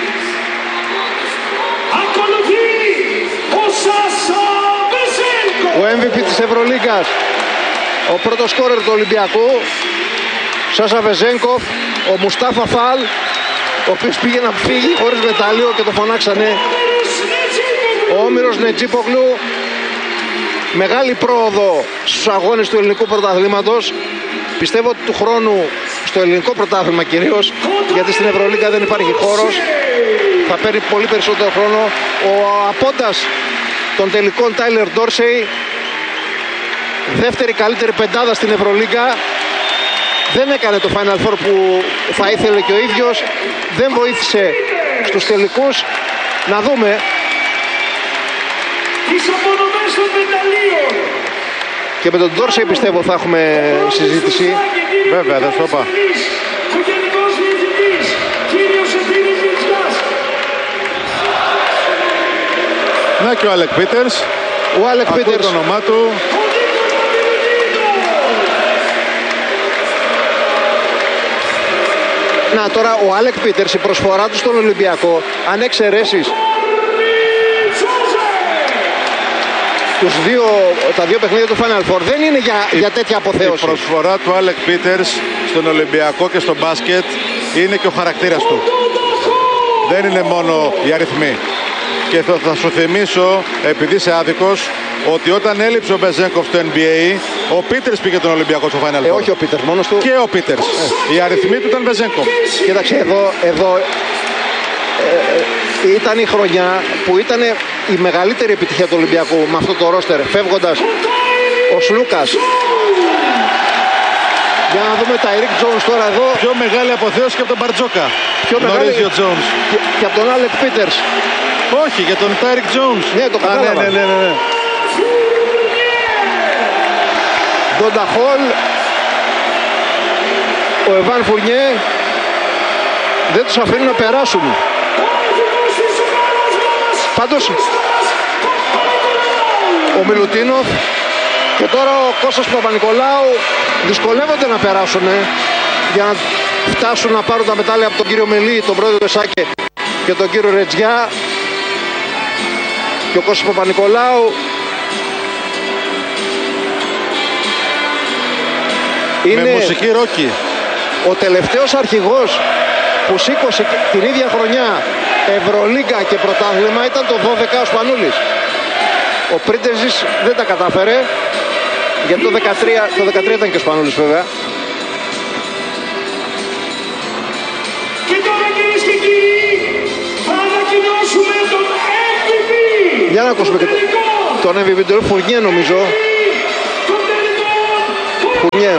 ο εμ βι πι της Ευρωλίγκας, ο πρώτος σκόρερ του Ολυμπιακού, Σάσα Βεζένκοφ, ο Μουστάφα Φαλ, ο οποίος πήγε να φύγει χωρίς μετάλλιο και το φωνάξανε. Ο Όμηρος Νετζίπογλου, μεγάλη πρόοδο στους αγώνες του ελληνικού πρωταθλήματος. Πιστεύω ότι του χρόνου στο ελληνικό πρωτάθλημα κυρίως, γιατί στην Ευρωλίγκα δεν υπάρχει χώρος, θα παίρνει πολύ περισσότερο χρόνο. Ο απόντας των τελικών Τάιλερ Ντόρσεϊ, δεύτερη καλύτερη πεντάδα στην Ευρωλίγκα, δεν έκανε το Final Four που θα ήθελε και ο ίδιος, δεν βοήθησε στους τελικούς. Να δούμε. Και με τον Ντόρσεϊ πιστεύω θα έχουμε συζήτηση. Βέβαια, δεν σου είπα. Να και ο Άλεκ Πίτερς. Ο Άλεκ Πίτερς. Το όνομά του. Να τώρα ο Άλεκ Πίτερς, η προσφορά του στον Ολυμπιακό, αν εξαιρέσεις τους δύο, τα δύο παιχνίδια του Final Four, δεν είναι για, η, για τέτοια αποθέωση. Η προσφορά του Άλεκ Πίτερς στον Ολυμπιακό και στο μπάσκετ είναι και ο χαρακτήρας του. Δεν είναι μόνο οι αριθμοί. Και θα, θα σου θυμίσω, επειδή είσαι άδικος, ότι όταν έλειψε ο Μπεζένκοφ στο εν μπι έι, ο Πίτερς πήγε τον Ολυμπιακό στο Final Four. Ε, όχι ο Πίτερς μόνος του. Και ο Πίτερς. Ε. Οι αριθμοί του ήταν Μπεζένκοφ. Κοίταξε, εδώ, εδώ ε, ήταν η χρονιά που ήταν η μεγαλύτερη επιτυχία του Ολυμπιακού με αυτό το ρόστερ, φεύγοντας ο Σλούκας. Για να δούμε τα Eric Jones τώρα εδώ. Πιο μεγάλη αποθέωση και από τον Μπαρτζόκα. Πιο μεγάλη ο Jones. Και, και από τον Άλεκ Πίτερς. Όχι, για τον Τάιρικ Jones. Ναι, το κατάλαβα. Ναι, ναι, ναι, ναι. Ντόντα Χολ, ο Εβάν Φουρνιέ, δεν τους αφήνουν να περάσουν. Πάντως ο Μιλουτίνοφ και τώρα ο Κώστας Παπα-Νικολάου δυσκολεύονται να περάσουν για να φτάσουν να πάρουν τα μετάλλια από τον κύριο Μελή, τον πρόεδρο Εσάκε και τον κύριο Ρετζιά. Και ο Κώστας Παπα-Νικολάου είναι με μουσική ρόκι. Ο τελευταίος αρχηγός που σήκωσε την ίδια χρονιά Ευρωλίγκα και πρωτάθλημα ήταν το δώδεκα ο Σπανούλης. Ο Πρίντεζης δεν τα κατάφερε, γιατί το δεκατρία, το δεκατρία ήταν και ο Σπανούλης βέβαια. Και τώρα κυρίες και κύριοι, θα ανακοινώσουμε τον εμ βι πι. Για να ακούσουμε και τον εμ βι πι, τον Φουρνιέ νομίζω. Φουρνιέ.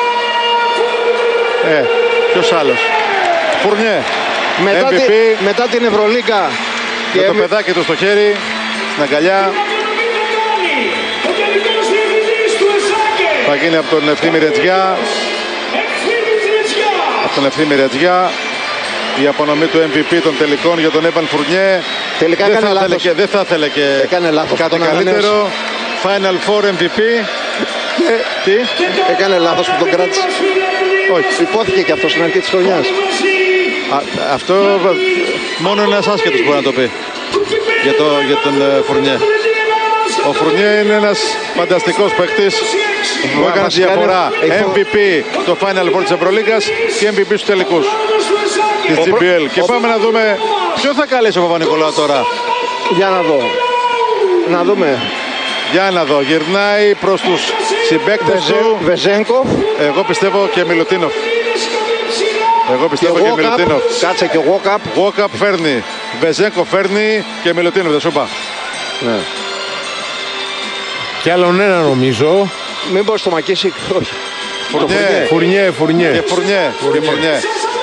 Ε, ποιος άλλος. Φουρνιέ. Μετά, τη, μετά την Ευρωλίγκα. Με το παιδάκι του στο χέρι, στην αγκαλιά. Θα γίνει από τον Ευθύμη Ρετζιά. Από τον Ευθύμη Ρετζιά. Η απονομή του εμ βι πι των τελικών για τον Έβαν Φουρνιέ. Τελικά δεν, έκανε θα λάθος. και, δεν θα ήθελε και έκανε λάθος κάτι καλύτερο. Final Four εμ βι πι. Ε, Τι? Έκανε λάθος που τον κράτησε. Όχι. Υπόθηκε και αυτό στην αρχή της χρονιάς. Α, αυτό μόνο ένας άσχετος μπορεί να το πει για, το, για τον uh, Φουρνιέ. Ο Φουρνιέ είναι ένας φανταστικός παίκτης που έκανε διαφορά. εμ βι πι το Final Four της Ευρωλίγκας και εμ βι πι στους τελικούς της τζι μπι ελ. Και πάμε να δούμε ποιο θα καλέσει ο Παπα-Νικολάου τώρα. Για να δω. Να δούμε. Για να δω. Γυρνάει προς τους συμπαίκτες του. Βεζένκοφ. Εγώ πιστεύω και Μιλουτίνοφ. Εγώ πιστεύω και, και Μιλουτίνοφ. Κάτσε και Γουόκαπ. Γουόκαπ φέρνει. Βεζένκο φέρνει και Μιλουτίνοφ. Δεν σου είπα. Ναι. Κι άλλον ένα νομίζω. Μήπως το Μακίσικ. Όχι. Φουρνιέ. Φουρνιέ. Φουρνιέ. Και Φουρνιέ. Και Φουρνιέ.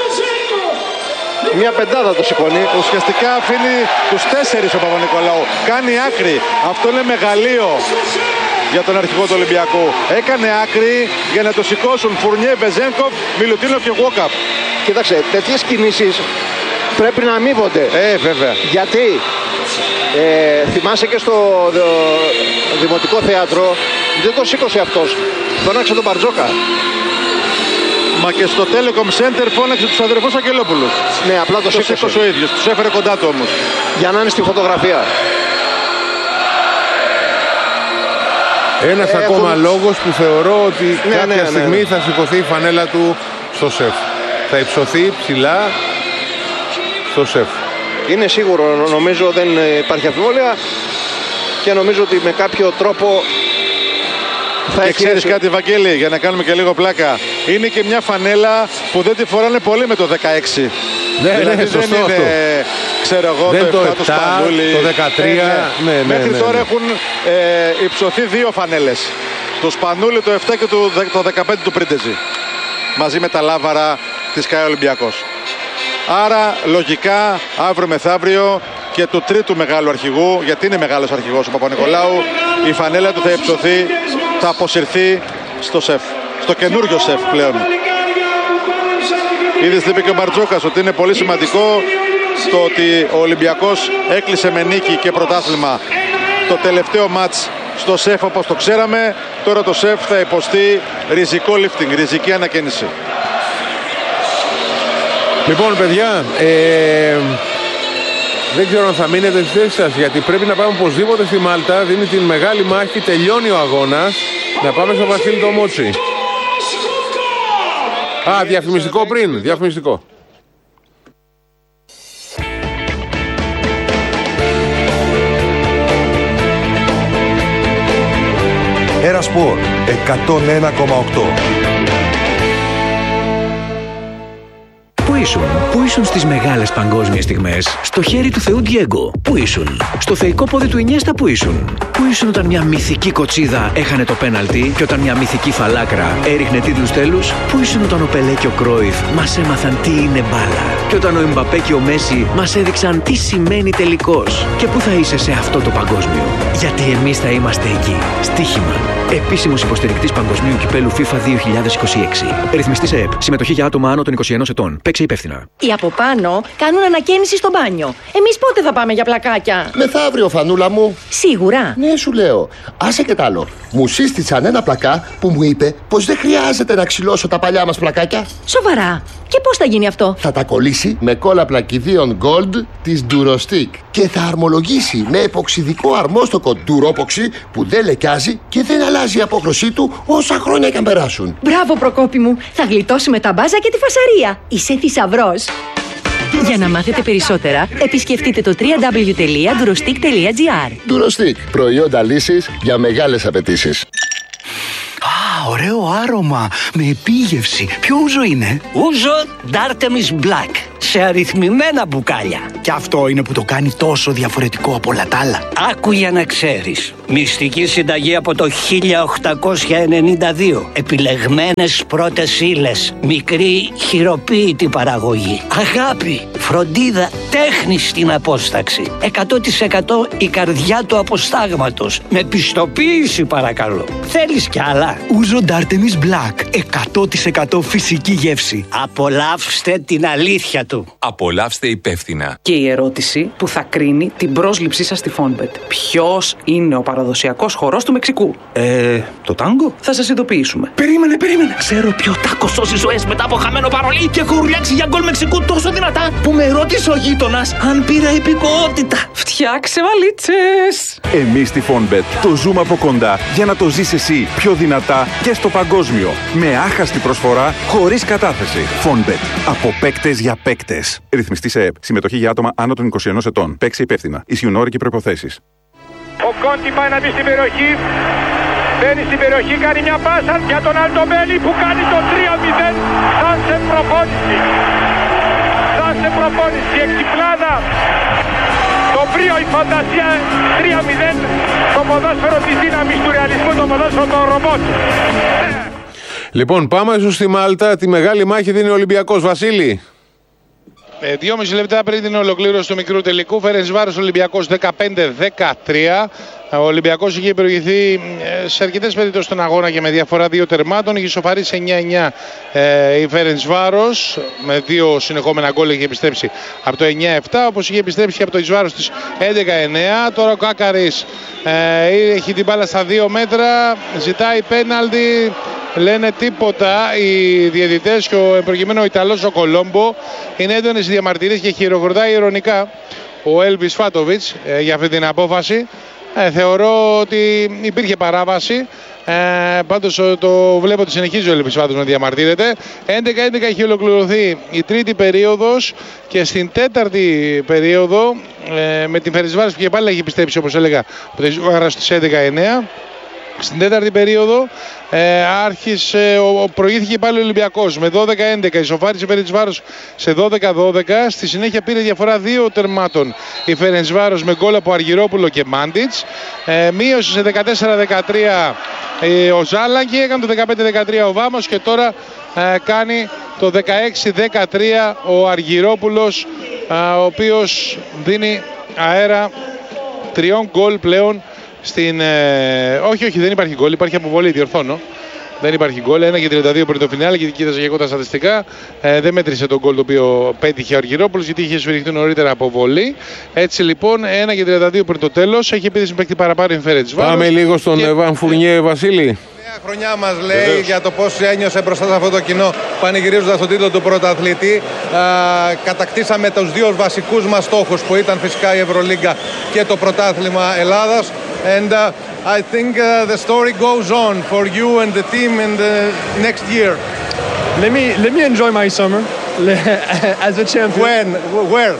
Μια πεντάδα το σηκώνει. Ουσιαστικά αφήνει τους τέσσερις ο Παπα-Νικολάου. Κάνει άκρη. Αυτό είναι μεγαλείο για τον αρχηγό του Ολυμπιακού. Έκανε άκρη για να το σηκώσουν Φουρνιέ, Βεζένκοφ, Μιλουτίνοφ και Γουόκαπ. Κοίταξε, τέτοιες κινήσεις πρέπει να αμείβονται. Ε, βέβαια. Γιατί ε, θυμάσαι και στο δο, Δημοτικό Θέατρο δεν το σήκωσε αυτός. Φώναξε τον Μπαρτζόκα. Μα και στο Telecom Center φώναξε τους αδερφούς Αγγελόπουλους. Ναι, απλά το, το σήκωσε. σήκωσε ο ίδιος. Τους έφερε κοντά του όμως. Για να είναι στη φωτογραφία. Ένας Έχουν... ακόμα λόγος που θεωρώ ότι ναι, κάποια ναι, ναι, στιγμή ναι. θα σηκωθεί η φανέλα του στο σεφ. Θα υψωθεί ψηλά στο σεφ. Είναι σίγουρο, νομίζω δεν υπάρχει αμφιβολία και νομίζω ότι με κάποιο τρόπο θα και έχει ξέρεις έτσι... κάτι, Βαγγέλη, για να κάνουμε και λίγο πλάκα. Είναι και μια φανέλα που δεν τη φοράνε πολύ με το δεκαέξι. Ναι, δηλαδή ναι, δεν σωστό είναι, αυτό. ξέρω εγώ, δεν το το επτά του Σπανούλη. Το δεκατρία. Ε, ναι. Ναι, ναι, Μέχρι ναι, τώρα ναι. έχουν ε, υψωθεί δύο φανέλες. Το Σπανούλη το επτά και το, το δεκαπέντε του Πρίντεζη. Μαζί με τα λάβαρα της ΚΑΕ Ολυμπιακός. Άρα λογικά αύριο μεθαύριο και του τρίτου μεγάλου αρχηγού, γιατί είναι μεγάλος αρχηγός ο Παπα-Νικολάου, η φανέλα του θα υψωθεί, θα αποσυρθεί στο σεφ, στο καινούριο σεφ πλέον. Είδες τι είπε και ο Μπαρτζόκας, ότι είναι πολύ σημαντικό το ότι ο Ολυμπιακός έκλεισε με νίκη και πρωτάθλημα το τελευταίο μάτς στο σεφ όπως το ξέραμε. Τώρα το σεφ θα υποστεί ριζικό lifting, ριζική ανακαίνιση. Λοιπόν, παιδιά, ε, δεν ξέρω αν θα μείνετε στη θέση σας, γιατί πρέπει να πάμε οπωσδήποτε στη Μάλτα. Δίνει την μεγάλη μάχη, τελειώνει ο αγώνας. Να πάμε στο Βασίλη το Μότσι. Α, διαφημιστικό πριν, διαφημιστικό. Ερασπορ εκατόν ένα κόμμα οκτώ. Πού ήσουν, πού ήσουν στις μεγάλες παγκόσμιες στιγμές, στο χέρι του Θεού Ντιέγκο, πού ήσουν, στο θεϊκό πόδι του Ινιέστα, πού ήσουν, πού ήσουν όταν μια μυθική κοτσίδα έχανε το πέναλτι και όταν μια μυθική φαλάκρα έριχνε τίτλους τέλους, πού ήσουν όταν ο Πελέ και ο Κρόιφ μας έμαθαν τι είναι μπάλα και όταν ο Εμπαπέ και ο Μέση μας έδειξαν τι σημαίνει τελικός, και πού θα είσαι σε αυτό το παγκόσμιο, γιατί εμείς θα είμαστε εκεί. Στοίχημα. Επίσημος υποστηρικτής Παγκοσμίου Κυπέλου FIFA δύο χιλιάδες είκοσι έξι. Ρυθμιστής ΕΕΠ. Συμμετοχή για άτομα άνω των είκοσι ενός ετών. Παίξε υπεύθυνα. Οι από πάνω κάνουν ανακαίνιση στο μπάνιο. Εμείς πότε θα πάμε για πλακάκια? Μεθαύριο, Φανούλα μου. Σίγουρα. Ναι, σου λέω. Άσε και τ' άλλο. Μου σύστησαν ένα πλακά που μου είπε πως δεν χρειάζεται να ξυλώσω τα παλιά μας πλακάκια. Σοβαρά. Και πώς θα γίνει αυτό? Θα τα κολλήσει με κόλλα πλακιδίων Gold της Durostick και θα αρμολογήσει με εποξιδικό αρμόστοκο Duropoxy που δεν λεκιάζει και δεν αλλάζει η απόχρωσή του όσα χρόνια και αν περάσουν. Μπράβο, Προκόπη μου. Θα γλιτώσουμε τα μπάζα και τη φασαρία. Είσαι θησαυρός. Για να μάθετε περισσότερα, επισκεφτείτε το double-u double-u double-u τελεία ντουρωστικ τελεία τζι άρ. Ντουρωστικ, προϊόντα λύσης για μεγάλες απαιτήσεις. Α, ωραίο άρωμα, με επίγευση. Ποιο ούζο είναι? Ούζο D'Artemis Black, σε αριθμημένα μπουκάλια. Και αυτό είναι που το κάνει τόσο διαφορετικό από όλα τα άλλα. Άκου για να ξέρεις. Μυστική συνταγή από το χίλια οκτακόσια ενενήντα δύο. Επιλεγμένες πρώτες ύλες. Μικρή χειροποίητη παραγωγή. Αγάπη, φροντίδα, τέχνη στην απόσταξη. εκατό τοις εκατό η καρδιά του αποστάγματος. Με πιστοποίηση παρακαλώ. Θέλεις κι άλλα? Ούζο D'Artemis Black. εκατό τοις εκατό φυσική γεύση. Απολαύστε την αλήθεια του. Απολαύστε υπεύθυνα. Και η ερώτηση που θα κρίνει την πρόσληψή σας στη Fonbet. Ποιος είναι ο παραδοσιακός χορός του Μεξικού? Ε, το τάγκο? Θα σας ειδοποιήσουμε. Περίμενε, περίμενε. Ξέρω ποιο τάκο σώσει ζωές μετά από χαμένο παρολί και έχω ουρλιάξει για γκολ Μεξικού τόσο δυνατά που με ρώτησε ο γείτονας αν πήρα υπηκοότητα. Φτιάξε βαλίτσες. Εμείς στη Fonbet το ζούμε από κοντά για να το ζεις εσύ πιο δυνατά και στο παγκόσμιο. Με άχαστη προσφορά, χωρίς κατάθεση. Fonbet. Από παίκτες για παίκτες. Ρυθμιστή σε ΕΕΠ. Συμμετοχή για άτομα άνω των είκοσι ενός ετών. Παίξει υπεύθυνα. Ισχύουν όροι και προϋποθέσεις. Ο Κόντι πάει να μπει στην περιοχή. Μπαίνει στην περιοχή, κάνει μια πάσα για τον Αλτομπέλη που κάνει το τρία μηδέν. Σαν σε προπόνηση. Σαν σε προπόνηση. Εξυπλάδα. Το πρίο, η φαντασία. τρία μηδέν. Το ποδόσφαιρο της δύναμης του ρεαλισμού. Το ποδόσφαιρο των ρομπότ. Λοιπόν, πάμε στη Μάλτα. Τη μεγάλη μάχη δίνει ο Ολυμπιακός. Βασίλη. Ε, δυόμιση λεπτά πριν την ολοκλήρωση του μικρού τελικού, Φερεντσβάρος Ολυμπιακός δεκαπέντε δεκατρία. Ο Ολυμπιακός είχε προηγηθεί σε αρκετές περιπτώσεις στον αγώνα και με διαφορά δύο τερμάτων. Είχε ισοφαρίσει εννιά εννιά ε, η Φερεντσβάρος με δύο συνεχόμενα γκολ. Είχε επιστρέψει από το εννιά επτά, όπως είχε επιστρέψει και από το Ισμβάρος της έντεκα εννιά. Τώρα ο Κάκαρης ε, έχει την μπάλα στα δύο μέτρα, ζητάει πέναλτι. Λένε τίποτα οι διαιτητές και ο προκειμένου ο Ιταλός ο Κολόμπο. Είναι έντονες οι διαμαρτυρίες και χειροκροτάει ειρωνικά ο Έλβις Φάτοβιτς ε, για αυτή την απόφαση. Ε, θεωρώ ότι υπήρχε παράβαση. Ε, πάντως το βλέπω ότι συνεχίζει ο Έλβις Φάτοβιτς να διαμαρτύρεται. έντεκα έντεκα έχει ολοκληρωθεί η τρίτη περίοδος και στην τέταρτη περίοδο ε, με την Φερεντσβάρος που και πάλι έχει επιστρέψει, όπως έλεγα, από το Ισμβάρος της έντεκα εννιά. Στην τέταρτη περίοδο ε, άρχισε, ο, προηγήθηκε πάλι ο Ολυμπιακός με δώδεκα έντεκα, ισοφάρισε η Φερεντσβάρος σε δώδεκα δώδεκα. Στη συνέχεια πήρε διαφορά δύο τερμάτων η Φερεντσβάρος με γκολ από Αργυρόπουλο και Μάντιτς. Ε, μείωσε σε δεκατέσσερα δεκατρία ε, ο Ζάλαγκη, έκανε το δεκαπέντε δεκατρία ο Βάμος και τώρα ε, κάνει το δεκαέξι δεκατρία ο Αργυρόπουλος, ε, ο οποίος δίνει αέρα τριών γκολ πλέον. Στην, ε, όχι, όχι, δεν υπάρχει γκολ, υπάρχει αποβολή, διορθώνω. Δεν υπάρχει γκολ, ένα και τριάντα δύο πριν το φινάλε και κοίταζα και εγώ τα στατιστικά. Ε, δεν μέτρησε τον γκολ το οποίο πέτυχε ο Αργυρόπουλος γιατί είχε σφυριχτεί νωρίτερα αποβολή. Έτσι λοιπόν, ένα και τριάντα δύο πριν το τέλος. Έχει επίδεση παίκτη παραπάνω η Φερεντσβάρος. Πάμε λίγο στον και... Εβάν Φουρνιέ, Βασίλη. Χρονιά μας λέει Βεβαίως. Για το πώς ένιωσε μπροστά σε αυτό το κοινό πανηγυρίζοντας τον τίτλο του πρωταθλητή. Α, κατακτήσαμε τους δύο βασικούς μας στόχους που ήταν φυσικά η Ευρωλίγκα και το πρωτάθλημα Ελλάδας. And uh, I think uh, the story goes on for you and the team in the next year. Let me let me enjoy my summer as a champion. When? Where?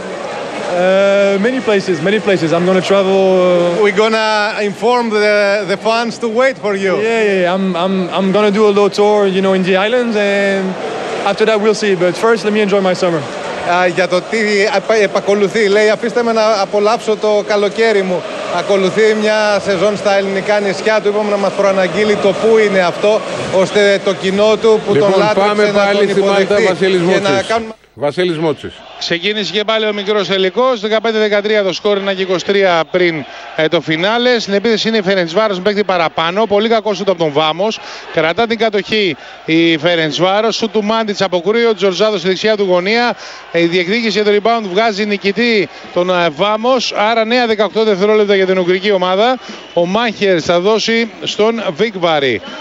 Uh, many places, many places. I'm gonna travel. Uh... We're gonna inform the the fans to wait for you. Yeah, yeah, yeah. I'm I'm I'm gonna do a little tour, you know, in the islands, and after that we'll see. But first, let me enjoy my summer. Uh, για το τι επακολουθεί, λέει, αφήστε με να απολαύσω το καλοκαίρι μου. Ακολουθεί μια σεζόν στα ελληνικά νησιά του. Είπαμε να μας προαναγγείλει το πού είναι αυτό, ώστε το κοινό του που λοιπόν, τον λάτρεψε να τον υποδεχτεί και να κάνουμε... Βασίλης Μότσης. Ξεκίνησε και πάλι ο μικρός τελικός. δεκαπέντε δεκατρία το σκόρ, ένα και είκοσι τρία πριν ε, το φινάλε. Στην επίθεση είναι η Φερεντσβάρος με παίκτη παραπάνω. Πολύ κακό σούτ από τον Βάμος. Κρατά την κατοχή η Φερεντσβάρος. Σούτ του Μάντιτς αποκρούει ο Τζορζάδος στη δεξιά του γωνία. Η διεκδίκηση για το rebound βγάζει νικητή τον ε, Βάμος. Άρα νέα δεκαοκτώ δευτερόλεπτα για την ουγγρική ομάδα. Ο Μάχερ θα δώσει στον Βίκβαρη.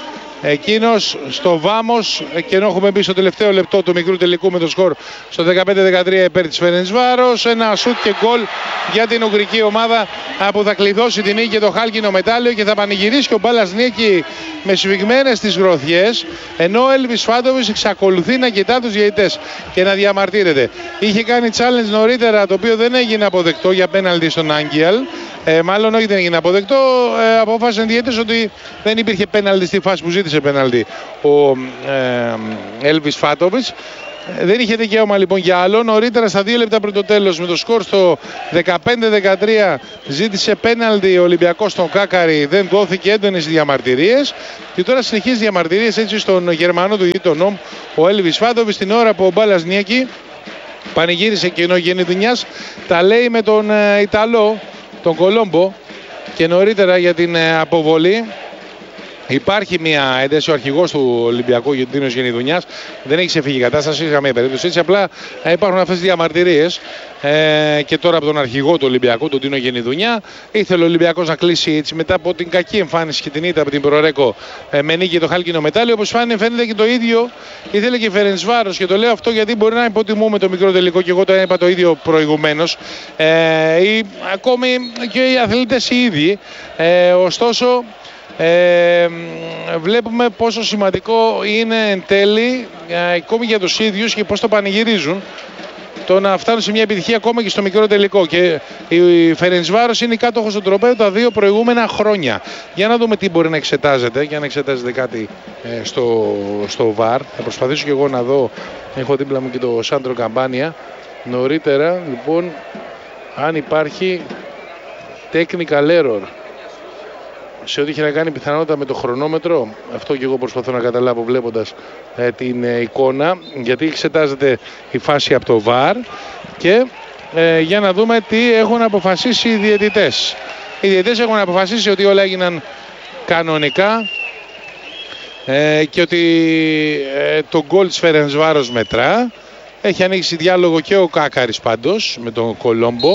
Εκείνος στο Βάμος, και ενώ έχουμε μπει στο τελευταίο λεπτό του μικρού τελικού με το σκορ στο δεκαπέντε δεκατρία υπέρ της Φερεντσβάρος, ένα σουτ και γκολ για την ουγγρική ομάδα που θα κλειδώσει την νίκη και το χάλκινο μετάλλιο και θα πανηγυρίσει ο Μπάλας Νίκη με σφιγμένες τις γροθιές, ενώ ο Έλβις Φάντοβιτς εξακολουθεί να κοιτά τους διαιτητές και να διαμαρτύρεται. Είχε κάνει challenge νωρίτερα, το οποίο δεν έγινε αποδεκτό για πέναλτι στον Άγγιαλ. Ε, μάλλον όχι, δεν έγινε αποδεκτό. Ε, απόφασαν οι διαιτητές ότι δεν υπήρχε πέναλτι στη φάση που ζήτησε πέναλτι ο Έλβις Φάντοβιτς. Δεν είχε δικαίωμα λοιπόν για άλλο. Νωρίτερα στα δύο λεπτά πριν το τέλος, με το σκορ στο δεκαπέντε δεκατρία, ζήτησε πέναλτι ο Ολυμπιακός στον Κάκαρη, δεν δόθηκε, έντονες διαμαρτυρίες. Και τώρα συνεχίζει διαμαρτυρίες έτσι στον Γερμανό του τον Νόμ, ο Έλβις Φάντοβιτς, την ώρα που ο Μπάλας Νίκη πανηγύρισε και ο Γενιδουνιάς τα λέει με τον ε, Ιταλό, τον Κολόμπο, και νωρίτερα για την ε, αποβολή. Υπάρχει μια ένταση, ο αρχηγός του Ολυμπιακού, Τίνος Γενιδουνιάς, δεν έχει ξεφύγει η κατάσταση, είχα μια περίπτωση έτσι. Απλά ε, υπάρχουν αυτές τις διαμαρτυρίες ε, και τώρα από τον αρχηγό του Ολυμπιακού, τον Τίνο Γενιδουνιά. Ήθελε ο Ολυμπιακός να κλείσει έτσι μετά από την κακή εμφάνιση και την ήττα από την Προρέκο ε, με νίκη το χάλκινο μετάλλιο. Όπως φαίνεται και το ίδιο ήθελε και η Φερεντσβάρος, και το λέω αυτό γιατί μπορεί να υποτιμούμε το μικρό τελικό, και εγώ το είπα το ίδιο προηγουμένως. Ε, ή, ακόμη και οι αθλητές οι ίδιοι. Ε, ωστόσο. Ε, βλέπουμε πόσο σημαντικό είναι εν τέλει ε, ακόμη για τους ίδιους και πώς το πανηγυρίζουν το να φτάνουν σε μια επιτυχία ακόμα και στο μικρό τελικό. Και η Φερεντσβάρος είναι η κάτοχος του τροπαίου τα δύο προηγούμενα χρόνια. Για να δούμε τι μπορεί να εξετάζεται, για να εξετάζεται κάτι ε, στο, στο βαρ. Θα προσπαθήσω και εγώ να δω, έχω δίπλα μου και το Σάντρο Καμπάνια νωρίτερα, λοιπόν, αν υπάρχει technical error σε ό,τι είχε να κάνει πιθανότητα με το χρονόμετρο. Αυτό και εγώ προσπαθώ να καταλάβω βλέποντας ε, την ε, εικόνα, γιατί εξετάζεται η φάση από το βαρ. Και ε, για να δούμε τι έχουν αποφασίσει οι διαιτητές. Οι διαιτητές έχουν αποφασίσει ότι όλα έγιναν κανονικά ε, και ότι ε, το γκολ της Φερεντσβάρος μετρά. Έχει ανοίξει διάλογο και ο Κάκαρης πάντως με τον Κολόμπο.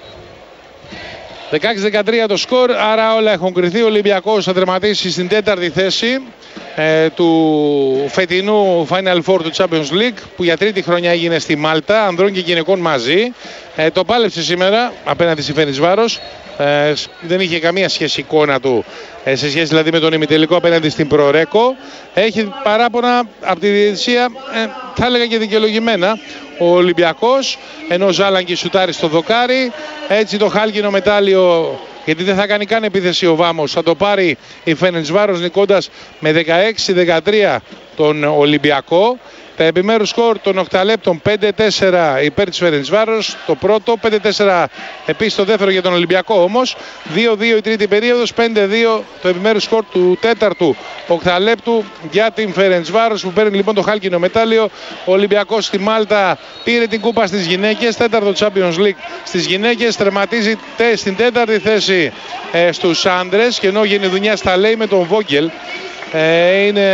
δεκαέξι δεκατρία το σκορ, άρα όλα έχουν κριθεί. Ο Ολυμπιακός θα τερματίσει στην τέταρτη θέση ε, του φετινού Final Four του Champions League, που για τρίτη χρονιά έγινε στη Μάλτα, ανδρών και γυναικών μαζί. Ε, το πάλεψε σήμερα απέναντι στη Φερεντσβάρος. Ε, δεν είχε καμία σχέση η εικόνα του ε, σε σχέση δηλαδή με τον ημιτελικό απέναντι στην Προρέκο. Έχει παράπονα από τη διαιτησία, ε, θα έλεγα και δικαιολογημένα, ο Ολυμπιακός, ενώ ο Ζάλαγκη σουτάρει στο δοκάρι. Έτσι το χάλκινο μετάλλιο, γιατί δεν θα κάνει καν επίθεση ο Βάμος, θα το πάρει η Φερεντσβάρος νικώντας με δεκαέξι δεκατρία τον Ολυμπιακό. Τα επιμέρους σκορ των οκταλέπτων πέντε τέσσερα υπέρ της Φερεντσβάρος το πρώτο, πέντε τέσσερα επίσης το δεύτερο για τον Ολυμπιακό όμως, δύο δύο η τρίτη περίοδος, πέντε δύο το επιμέρους σκορ του τέταρτου οκταλέπτου για την Φερεντσβάρος, που παίρνει λοιπόν το χάλκινο μετάλλιο. Ο Ολυμπιακός στη Μάλτα πήρε την κούπα στις γυναίκες, τέταρτο Champions League στις γυναίκες, τερματίζει στην τέταρτη θέση ε, στους άντρες, και ενώ ο Γενιδουνιάς τα λέει με τον Βόγγελ. Ε, είναι,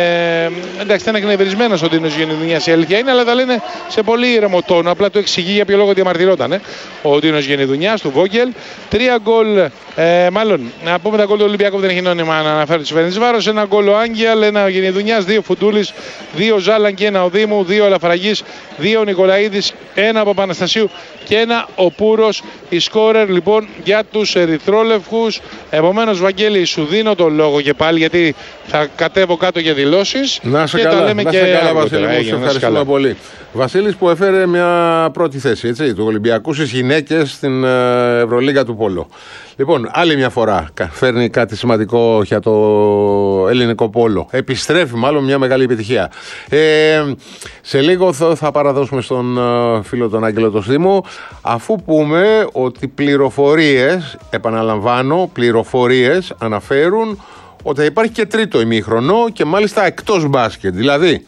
εντάξει, ήταν εκνευρισμένος ο Τίνος Γενιδουνιάς, η αλήθεια είναι, αλλά τα λένε σε πολύ ήρεμο τόνο. Απλά το εξηγεί για ποιο λόγο διαμαρτυρόταν ε, ο Τίνος Γενιδουνιάς του Βόγγελ. Τρία γκολ, ε, μάλλον να πούμε τα γκολ του Ολυμπιακού που δεν έχει νόημα να αναφέρω τη Φερεντσβάρος. Ένα γκολ ο Άγγιαλ, ένα ο Γενιδουνιάς, δύο Φουντούλης, δύο Ζάλαν και ένα ο Δήμου, δύο Αλαφραγής, δύο ο Νικολαίδης, ένα από Παναστασίου και ένα ο Πούρος. Η σκόρερ λοιπόν για τους ερυθρόλευκους. Επομένως, Βαγγέλη, σου δίνω το λόγο και πάλι, γιατί θα κατέβω κάτω για δηλώσεις. Να σε και καλά, τα λέμε να και σε καλά, αργότερα. Βασίλη, μου, σε ευχαριστούμε πολύ. Βασίλης, που έφερε μια πρώτη θέση έτσι, του Ολυμπιακού στις γυναίκες στην Ευρωλίγκα του Πόλο. Λοιπόν, άλλη μια φορά φέρνει κάτι σημαντικό για το ελληνικό πόλο. Επιστρέφει μάλλον μια μεγάλη επιτυχία. Ε, σε λίγο θα, θα παραδώσουμε στον φίλο τον Άγγελο το Στήμο, αφού πούμε ότι πληροφορίες, επαναλαμβάνω, πληροφορίες αναφέρουν ότι θα υπάρχει και τρίτο ημίχρονο, και μάλιστα εκτός μπάσκετ. Δηλαδή,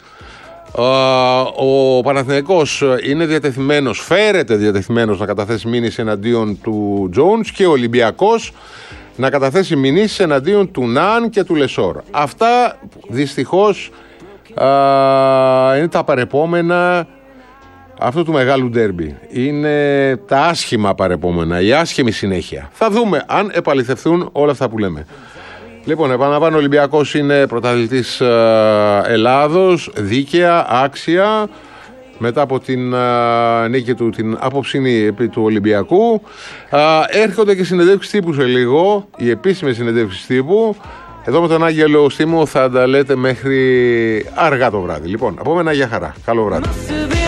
ο Παναθηναϊκός είναι διατεθειμένος, φέρεται διατεθειμένος να καταθέσει μήνυση εναντίον του Jones, και ο Ολυμπιακός να καταθέσει μηνύσεις εναντίον του Ναν και του Λεσόρ. Αυτά δυστυχώς είναι τα παρεπόμενα αυτού του μεγάλου ντέρμπι. Είναι τα άσχημα παρεπόμενα, η άσχημη συνέχεια. Θα δούμε αν επαληθευτούν όλα αυτά που λέμε. Λοιπόν, επαναλαμβάνω, ο Ολυμπιακός είναι πρωταθλητής Ελλάδος, δίκαια, άξια, μετά από την α, νίκη του, την απόψινή επί του Ολυμπιακού. Α, έρχονται και συνεντεύξεις τύπου σε λίγο, οι επίσημες συνεντεύξεις τύπου. Εδώ με τον Άγγελο Στήμο θα τα λέτε μέχρι αργά το βράδυ. Λοιπόν, από μένα για χαρά. Καλό βράδυ.